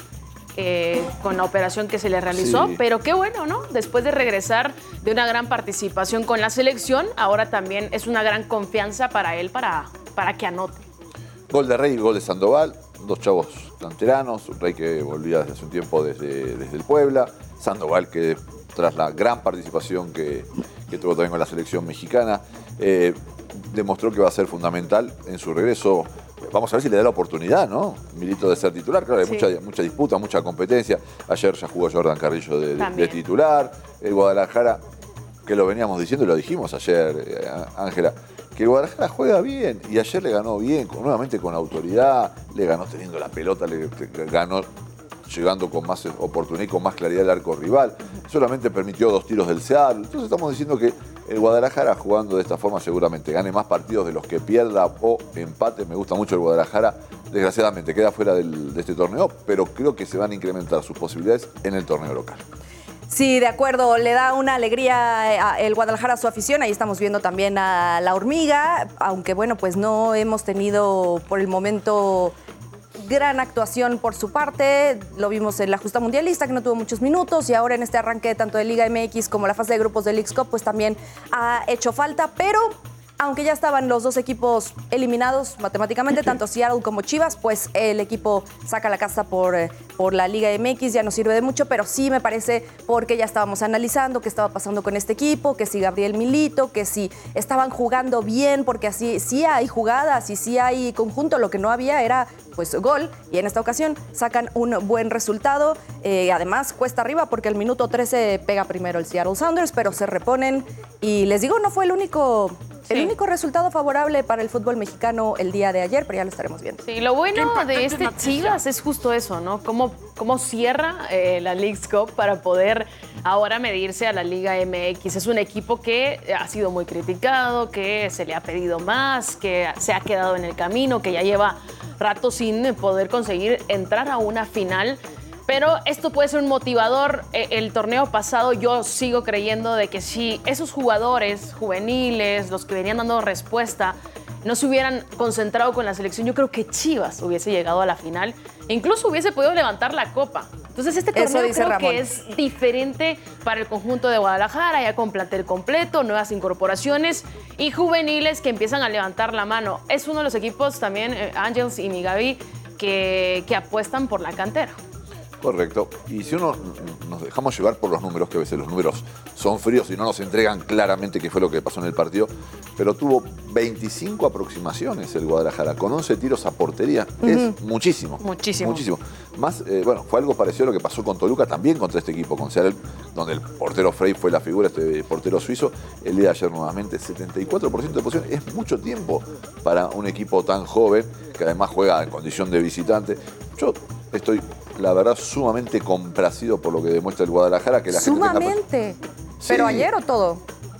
eh, con la operación que se le realizó, Sí. pero qué bueno, ¿no? Después de regresar de una gran participación con la selección, ahora también es una gran confianza para él para, para que anote. Gol de Rey y gol de Sandoval. Dos chavos canteranos. Rey que volvía desde hace un tiempo desde, desde el Puebla. Sandoval que tras la gran participación que, que tuvo también con la selección mexicana, eh, demostró que va a ser fundamental en su regreso. Vamos a ver si le da la oportunidad, ¿no? Milito de ser titular. Claro, hay Sí. mucha, mucha disputa, mucha competencia. Ayer ya jugó Jordan Carrillo de, de- de También. titular. El Guadalajara, que lo veníamos diciendo y lo dijimos ayer, eh, Ángela, que el Guadalajara juega bien y ayer le ganó bien, con- nuevamente con autoridad, le ganó teniendo la pelota, le, le ganó llegando con más oportunidad y con más claridad al arco rival. Solamente permitió dos tiros del Seattle. Entonces estamos diciendo que el Guadalajara jugando de esta forma seguramente gane más partidos de los que pierda o empate. Me gusta mucho el Guadalajara. Desgraciadamente queda fuera del- de este torneo, pero creo que se van a incrementar sus posibilidades en el torneo local. Sí, de acuerdo, le da una alegría a- el Guadalajara a su afición. Ahí estamos viendo también a la Hormiga, aunque bueno, pues no hemos tenido por el momento gran actuación por su parte. Lo vimos en la justa mundialista, que no tuvo muchos minutos, y ahora en este arranque tanto de Liga M X como la fase de grupos de Leagues Cup, pues también ha hecho falta, pero aunque ya estaban los dos equipos eliminados matemáticamente, tanto Seattle como Chivas, pues el equipo saca la casa por, eh, por la Liga M X, ya no sirve de mucho, pero sí me parece porque ya estábamos analizando qué estaba pasando con este equipo, que si Gabriel Milito, que si estaban jugando bien, porque así sí hay jugadas y sí hay conjunto, lo que no había era pues gol, y en esta ocasión sacan un buen resultado. Eh, además cuesta arriba porque al minuto trece pega primero el Seattle Sounders, pero se reponen y les digo, no fue el único... El Sí. único resultado favorable para el fútbol mexicano el día de ayer, pero ya lo estaremos viendo. Sí, lo bueno de este Chivas es justo eso, ¿no? Cómo, cómo cierra eh, la Leagues Cup para poder ahora medirse a la Liga M X. Es un equipo que ha sido muy criticado, que se le ha pedido más, que se ha quedado en el camino, que ya lleva rato sin poder conseguir entrar a una final. Pero esto puede ser un motivador. Eh, El torneo pasado yo sigo creyendo de que si esos jugadores juveniles, los que venían dando respuesta, no se hubieran concentrado con la selección, yo creo que Chivas hubiese llegado a la final e incluso hubiese podido levantar la copa. Entonces este Eso torneo dice creo Ramón. que es diferente para el conjunto de Guadalajara, ya con plantel completo, nuevas incorporaciones y juveniles que empiezan a levantar la mano. Es uno de los equipos también, eh, Ángels y mi Gaby, que, que apuestan por la cantera. Correcto. Y si uno nos dejamos llevar por los números, que a veces los números son fríos y no nos entregan claramente qué fue lo que pasó en el partido, pero tuvo veinticinco aproximaciones el Guadalajara, con once tiros a portería. Es Ujú. muchísimo. Muchísimo. Muchísimo. Más, eh, bueno, fue algo parecido a lo que pasó con Toluca, también contra este equipo, con Seattle, donde el portero Frey fue la figura, este portero suizo. El día de ayer nuevamente, setenta y cuatro por ciento de posición. Es mucho tiempo para un equipo tan joven, que además juega en condición de visitante. Yo estoy, la verdad, sumamente complacido por lo que demuestra el Guadalajara, que la gente tenga- Sumamente. ¿Pero Sí. ayer o todo?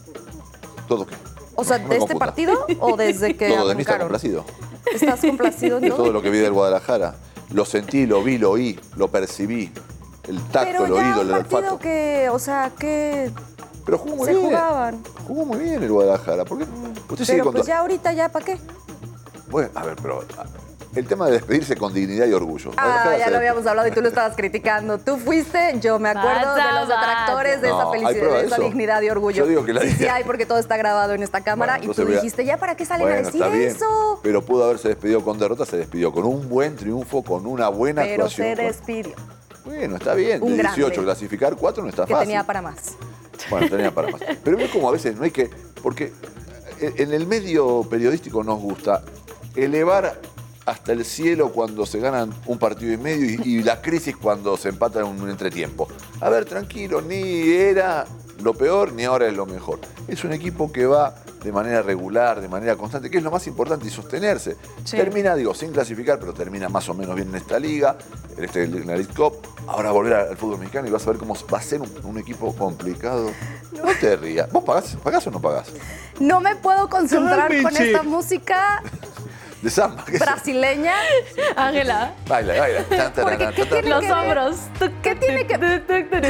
¿Todo qué? O sea, No me ¿de este confunda. partido o desde que Todo de mí está arrancaron? complacido. ¿Estás complacido en De todo? todo lo que vi del Guadalajara. Lo sentí, lo vi, lo oí, lo percibí. El tacto, Pero el ya oído, un el partido olfato. que, o sea, que Pero jugó muy se bien. jugaban. Jugó muy bien el Guadalajara. ¿Por qué? Usted sigue Pero con pues ya ahorita ya, ¿para qué? Bueno, a ver, pero el tema de despedirse con dignidad y orgullo. Ah, ya lo habíamos hablado y tú lo estabas criticando. Tú fuiste, yo me acuerdo Basta, de los detractores de no, esa felicidad, de esa eso. dignidad y orgullo. Yo digo que la y sí dignidad... hay, porque todo está grabado en esta cámara Bueno, y tú voy a... dijiste, ¿ya para qué salen bueno, a decir está bien, eso? Pero pudo haberse despedido con derrota, se despidió con un buen triunfo, con una buena Pero actuación. se con... despidió. Bueno, está bien. Un De dieciocho, grande. clasificar cuatro no está Que fácil. tenía para más. Bueno, tenía para más. Pero es como a veces no hay que... Porque en el medio periodístico nos gusta elevar hasta el cielo cuando se ganan un partido y medio y, y la crisis cuando se empatan en un entretiempo. A ver, tranquilo, ni era lo peor ni ahora es lo mejor. Es un equipo que va de manera regular, de manera constante, que es lo más importante, y sostenerse. Sí. Termina, digo, sin clasificar, pero termina más o menos bien en esta liga, en, este, en la League Cup. Ahora volver al fútbol mexicano y vas a ver cómo va a ser un, un equipo complicado. No. no te rías. ¿Vos pagás, pagás o no pagás? No me puedo concentrar Ay, con Michi. esta música De samba. ¿Qué es? brasileña. Ángela. Baila, baila. Tan, tan, Porque tan, ¿qué tan, tiene tan. Los que ver? hombros. ¿Qué tiene que ver?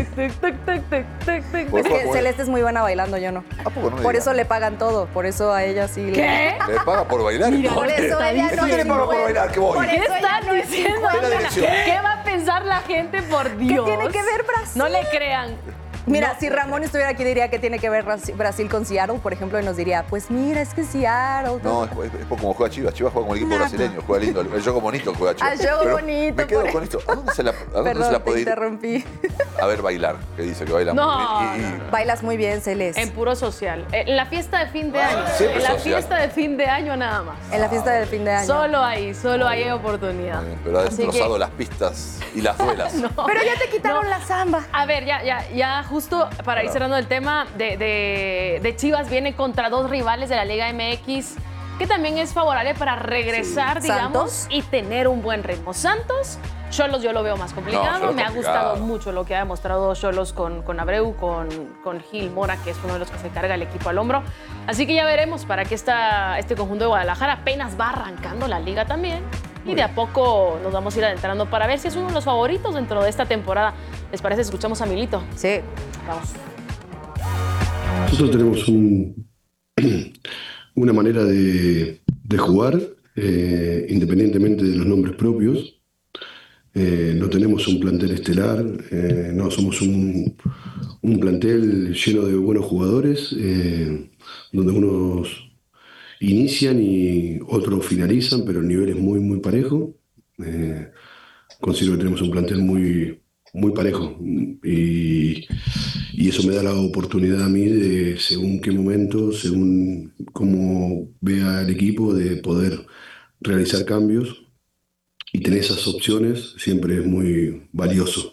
Por Es que favor. Celeste es muy buena bailando, yo no. ¿A poco no me Por digas? eso le pagan todo, por eso a ella sí. ¿Qué? ¿Le paga por bailar? Mira, Por eso ella ¿Qué no le es paga por buena. bailar? ¿Qué voy? Por ¿Qué eso ella están no es diciendo, buena. Es la Ángela? dirección. ¿Qué va a pensar la gente, por Dios? ¿Qué tiene que ver Brasil? No le crean. Mira, No. si Ramón estuviera aquí diría que tiene que ver Brasil- Brasil con Seattle, por ejemplo, y nos diría, pues mira, es que Seattle... No, es, es, es como juega Chivas. Chivas juega con el equipo Nada. brasileño, juega lindo. El juego bonito juega Chivas. Al juego Pero bonito, Me quedo por- con esto. ¿A dónde se la, a dónde Perdón, se la te puede ir? interrumpí. A ver, bailar, que dice que baila No, muy bien. Y- y- no, Bailas muy bien, Celeste. En puro social. Eh, En la fiesta de fin de año. Siempre En la social. fiesta de fin de año nada más. En la fiesta del fin de año. Solo ahí, solo ahí hay oportunidad. Muy bien, pero ha Así destrozado que- las pistas y las duelas. No. Pero ya te quitaron la samba. A ver, ya, ya, ya justo para ir cerrando el tema de, de- de Chivas, viene contra dos rivales de la Liga M X, que también es favorable para regresar, Sí. digamos, ¿Santos? y tener un buen ritmo. Santos, Cholos yo lo veo más complicado. No, Xolos Me ha complicado. gustado mucho lo que ha demostrado Cholos con, con Abreu, con, con Gil Mora, que es uno de los que se carga el equipo al hombro. Así que ya veremos para qué está este conjunto de Guadalajara. Apenas va arrancando la liga también. Y de a poco nos vamos a ir adentrando para ver si es uno de los favoritos dentro de esta temporada. ¿Les parece? Escuchamos a Milito. Sí. Vamos. Nosotros tenemos un, una manera de, de jugar, eh, independientemente de los nombres propios. Eh, no tenemos un plantel estelar, eh, no somos un, un plantel lleno de buenos jugadores, eh, donde unos inician y otros finalizan, pero el nivel es muy, muy parejo. Eh, considero que tenemos un plantel muy, muy parejo y, y eso me da la oportunidad a mí de, según qué momento, según cómo vea el equipo, de poder realizar cambios y tener esas opciones siempre es muy valioso.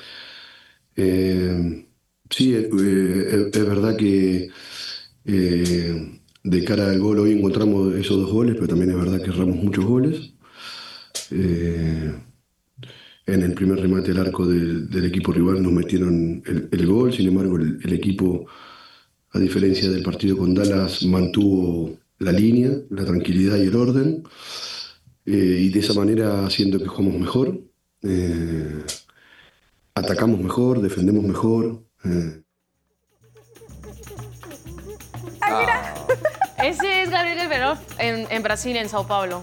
Eh, sí, eh, es, es verdad que eh, de cara al gol hoy encontramos esos dos goles, pero también es verdad que erramos muchos goles. Eh, en el primer remate al arco del, del equipo rival nos metieron el, el gol, sin embargo el, el equipo, a diferencia del partido con Dallas, mantuvo la línea, la tranquilidad y el orden, eh, y de esa manera siento que jugamos mejor, eh, atacamos mejor, defendemos mejor. Eh. Ese es Gabriel Everov en, en Brasil, en Sao Paulo.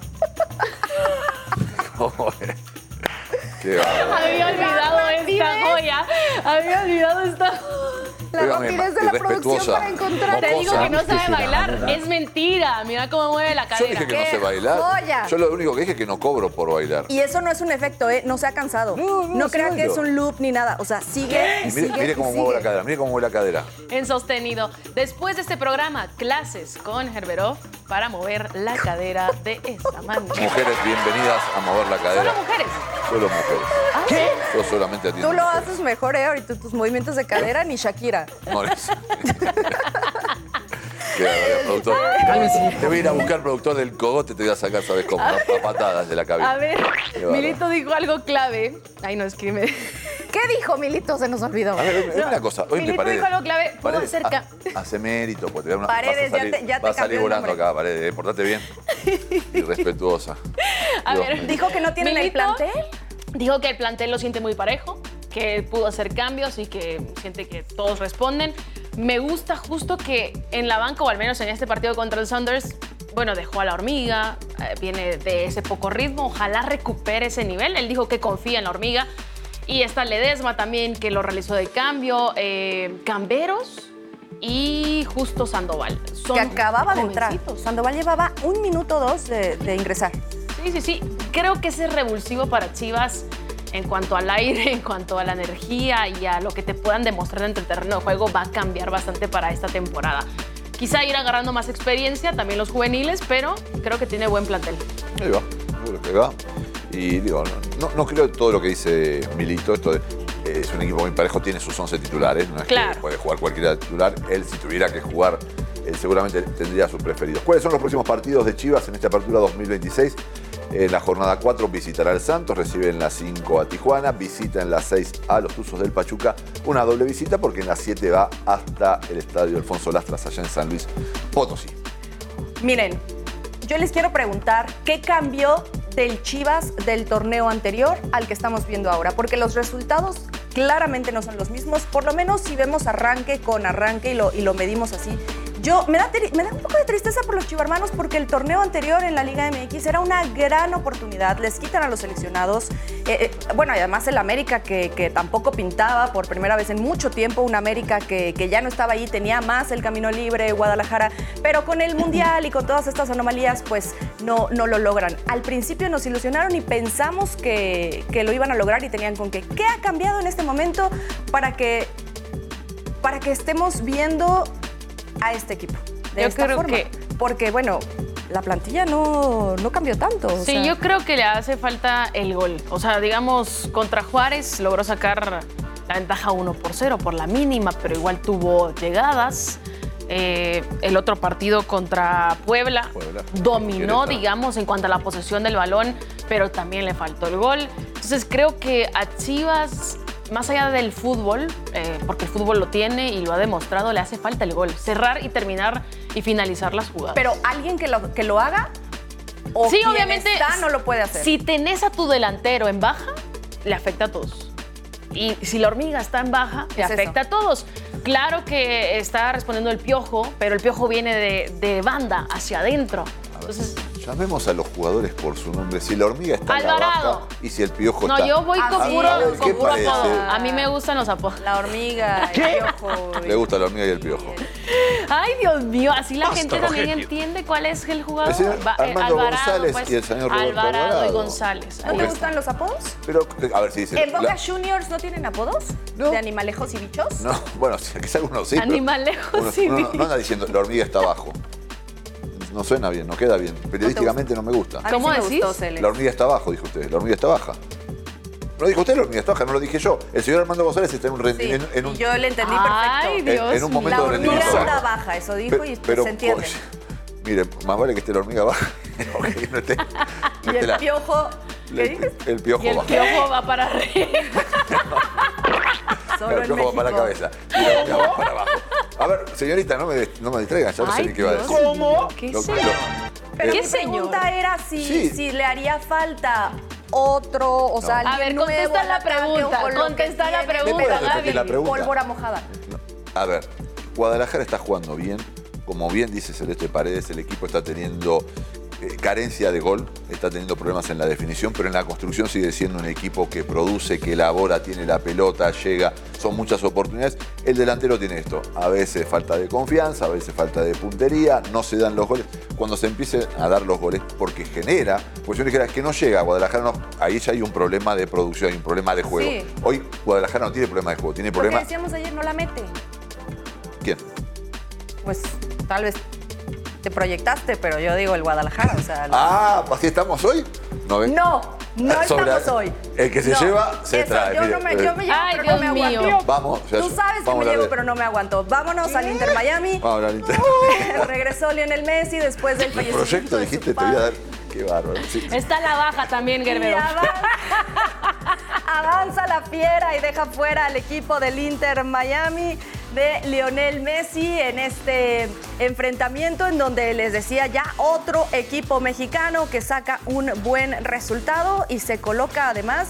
Qué bárbaro. Había olvidado esta joya. Había olvidado esta La rapidez de la producción para encontrar. Te digo que no sabe Mocosa. bailar. Es mentira. Mira cómo mueve la Yo cadera. dije que no sé bailar. joya! Yo lo único que dije es que no cobro por bailar. Y eso no es un efecto, ¿eh? No se ha cansado. No, no, crea sí que bailo. es un loop ni nada. O sea, sigue y Y sigue mire, mire y cómo sigue. muevo la cadera, mire cómo mueve la cadera. En sostenido. Después de este programa, clases con Herberov para mover la cadera de esta manera. Mujeres, bienvenidas a mover la cadera. Solo mujeres. Solo mujeres. ¿Qué? Yo solamente atiendo. Tú lo mujeres. haces mejor, ¿eh? Ahorita tus movimientos de cadera ni Shakira. No, es- Qué barbaridad, productor. Te voy a ir a buscar productor del cogote, te voy a sacar, ¿sabes cómo? A, a patadas de la cabeza. A ver, Qué bárbaro. Milito dijo algo clave. Ay, no, es que me... ¿Qué dijo Milito? Se nos olvidó. A ver, dime una cosa. Oye, Milito Paredes. dijo algo clave. Puedo Paredes, hacer... ca- ha- hace mérito, pues te da una. Paredes, vas a salir, ya te- ya te vas a salir cambió el volando nombre. acá, Paredes. eh, Portate bien. Y respetuosa. A Dios ver, mío. Dijo que no tienen el Milito plantel. Dijo que el plantel lo siente muy parejo, que él pudo hacer cambios y que siente que todos responden. Me gusta justo que en la banca, o al menos en este partido contra el Saunders, bueno, dejó a la hormiga, eh, viene de ese poco ritmo, ojalá recupere ese nivel. Él dijo que confía en la hormiga. Y está Ledesma también, que lo realizó de cambio. Eh, Camberos y Justo Sandoval. Son que acababa de entrar. jovencitos. Sandoval llevaba un minuto dos de, de ingresar. Sí, sí, sí. Creo que ese es revulsivo para Chivas en cuanto al aire, en cuanto a la energía y a lo que te puedan demostrar dentro del terreno de juego. Va a cambiar bastante para esta temporada. Quizá ir agarrando más experiencia, también los juveniles, pero creo que tiene buen plantel. Ahí va, yo creo que va. Y digo, no, no creo todo lo que dice Milito. Esto de, eh, es un equipo muy parejo, tiene sus once titulares. No es claro. que puede jugar cualquiera titular. Él, si tuviera que jugar, él seguramente tendría sus preferidos. ¿Cuáles son los próximos partidos de Chivas en esta apertura dos mil veintiséis? En la jornada cuatro visitará al Santos, recibe en la cinco a Tijuana, visita en la seis a los Tuzos del Pachuca. Una doble visita porque en la siete va hasta el estadio Alfonso Lastras, allá en San Luis Potosí. Miren, yo les quiero preguntar qué cambió del Chivas del torneo anterior al que estamos viendo ahora, porque los resultados claramente no son los mismos, por lo menos si vemos arranque con arranque y lo, y lo medimos así. Yo, me da, me da un poco de tristeza por los chivarmanos porque el torneo anterior en la Liga M X era una gran oportunidad, les quitan a los seleccionados, eh, eh, bueno, y además el América que, que tampoco pintaba por primera vez en mucho tiempo, un América que, que ya no estaba ahí, tenía más el camino libre, Guadalajara, pero con el Mundial y con todas estas anomalías, pues no, no lo logran. Al principio nos ilusionaron y pensamos que, que lo iban a lograr y tenían con qué. ¿Qué ha cambiado en este momento para que, para que estemos viendo a este equipo de yo esta creo forma? que porque bueno, la plantilla no, no cambió tanto. O sí, sea. yo creo que le hace falta el gol. O sea, digamos, contra Juárez logró sacar la ventaja uno por cero por la mínima, pero igual tuvo llegadas. Eh, el otro partido contra Puebla, Puebla. dominó, digamos, en cuanto a la posesión del balón, pero también le faltó el gol. Entonces creo que a Chivas, más allá del fútbol, eh, porque el fútbol lo tiene y lo ha demostrado, le hace falta el gol. Cerrar y terminar y finalizar las jugadas. Pero alguien que lo, que lo haga o sí, quien obviamente, está no lo puede hacer. Si tenés a tu delantero en baja, le afecta a todos. Y si la hormiga está en baja, le afecta eso a todos. Claro que está respondiendo el Piojo, pero el Piojo viene de, de banda hacia adentro. Entonces, llamemos a los jugadores por su nombre. Si la hormiga está Alvarado. en la baja y si el Piojo no, está... yo voy con Así, puro, a ver, con ¿qué puro parece? apodo. A mí me gustan los apodos. La hormiga, el Piojo. Le gusta la hormiga y el Piojo. Ay, Dios mío, así la Basta, gente también Rogelio. entiende cuál es el jugador. El señor Va, eh, Armando Alvarado, González pues, y el señor Roberto Alvarado, Alvarado. y González. ¿No te gustan los apodos? Pero, a ver si dice... ¿En Boca la- Juniors no tienen apodos? ¿De animalejos y bichos? No, bueno, quizá algunos sí. pero Animalejos uno- y no, no, bichos. no anda diciendo la hormiga está abajo. No suena bien, no queda bien. Periodísticamente no me gusta. A mí sí me gustó, Cele. La hormiga está abajo, dijo usted. La hormiga está baja. No dijo usted la hormiga está baja, no lo dije yo. El señor Armando González está en un Sí, rendimiento. en un, y yo le entendí Ay, perfecto. en, en un momento La de hormiga rendimiento. está baja, eso dijo Pe- y pero, se entiende. oye, mire, más vale que esté la hormiga baja. que no esté, no Y esté el la- Piojo, ¿qué el, dices? el piojo Y el baja. Piojo va para arriba. Solo el en piojo va para la México. cabeza. Y la hormiga va para abajo. A ver, señorita, no me, no me distraigan, ya no sé Ay, ni qué va a Dios decir. mío, ¿Qué Lo- señor? lo- Pero eh, mi pregunta era si, Sí. si le haría falta otro, o sea, A alguien ver, nuevo contesta al la ataque, pregunta, o con lo que contesta la tiene. pregunta, ¿Me puedes repetir Gaby? la pregunta? Pólvora mojada. A ver, Guadalajara está jugando bien. Como bien dice Celeste Paredes, el equipo está teniendo eh, carencia de gol, está teniendo problemas en la definición, pero en la construcción sigue siendo un equipo que produce, que elabora, tiene la pelota, llega, son muchas oportunidades. El delantero tiene esto, a veces falta de confianza, a veces falta de puntería, no se dan los goles. Cuando se empiecen a dar los goles, porque genera, pues yo dijera, es que no llega a Guadalajara, no, ahí ya hay un problema de producción, hay un problema de juego. Sí. Hoy Guadalajara no tiene problema de juego, tiene Lo que problema... decíamos ayer, no la mete. ¿Quién? Pues tal vez te proyectaste, pero yo digo el Guadalajara, o sea... Ah, ¿así estamos hoy? ¿No ven? No, no Sobre- estamos hoy. El que se No, lleva, se eso, trae. Yo, mire, no me, eh, yo me llevo, Ay, pero Dios no me mío. aguanto. Vamos, ya Tú eso. sabes que Vamos me a hablar llevo, de- pero no me aguanto. Vámonos al Inter Miami. Vamos a hablar de Inter. Regresó Lionel Messi después del El fallecimiento proyecto, de su dijiste, te voy a padre. dar. Qué bárbaro. Sí. Está a la baja también, Y Gerbero. avanza, avanza la fiera y deja fuera al equipo del Inter Miami de Lionel Messi en este enfrentamiento en donde les decía ya otro equipo mexicano que saca un buen resultado y se coloca además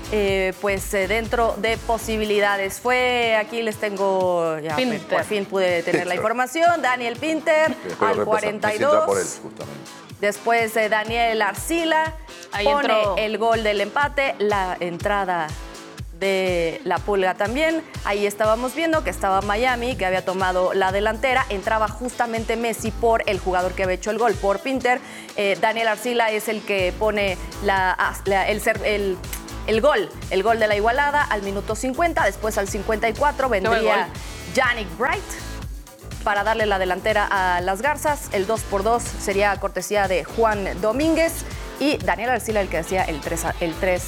eh, pues eh, dentro de posibilidades. Fue, aquí les tengo, ya Pinter. por fin pude tener la información, Daniel Pinter al cuarenta y dos. Por él, justamente. Después eh, Daniel Arcila Ahí pone entró. el gol del empate, la entrada de la Pulga también. Ahí estábamos viendo que estaba Miami, que había tomado la delantera. Entraba justamente Messi por el jugador que había hecho el gol, por Pinter. Eh, Daniel Arcila es el que pone la, la- el, ser- el, el gol, el gol de la igualada al minuto cincuenta. Después al cincuenta y cuatro buen vendría gol. Yannick Bright para darle la delantera a las Garzas. El dos por dos sería cortesía de Juan Domínguez y Daniel Arcila el que hacía el tres, el tres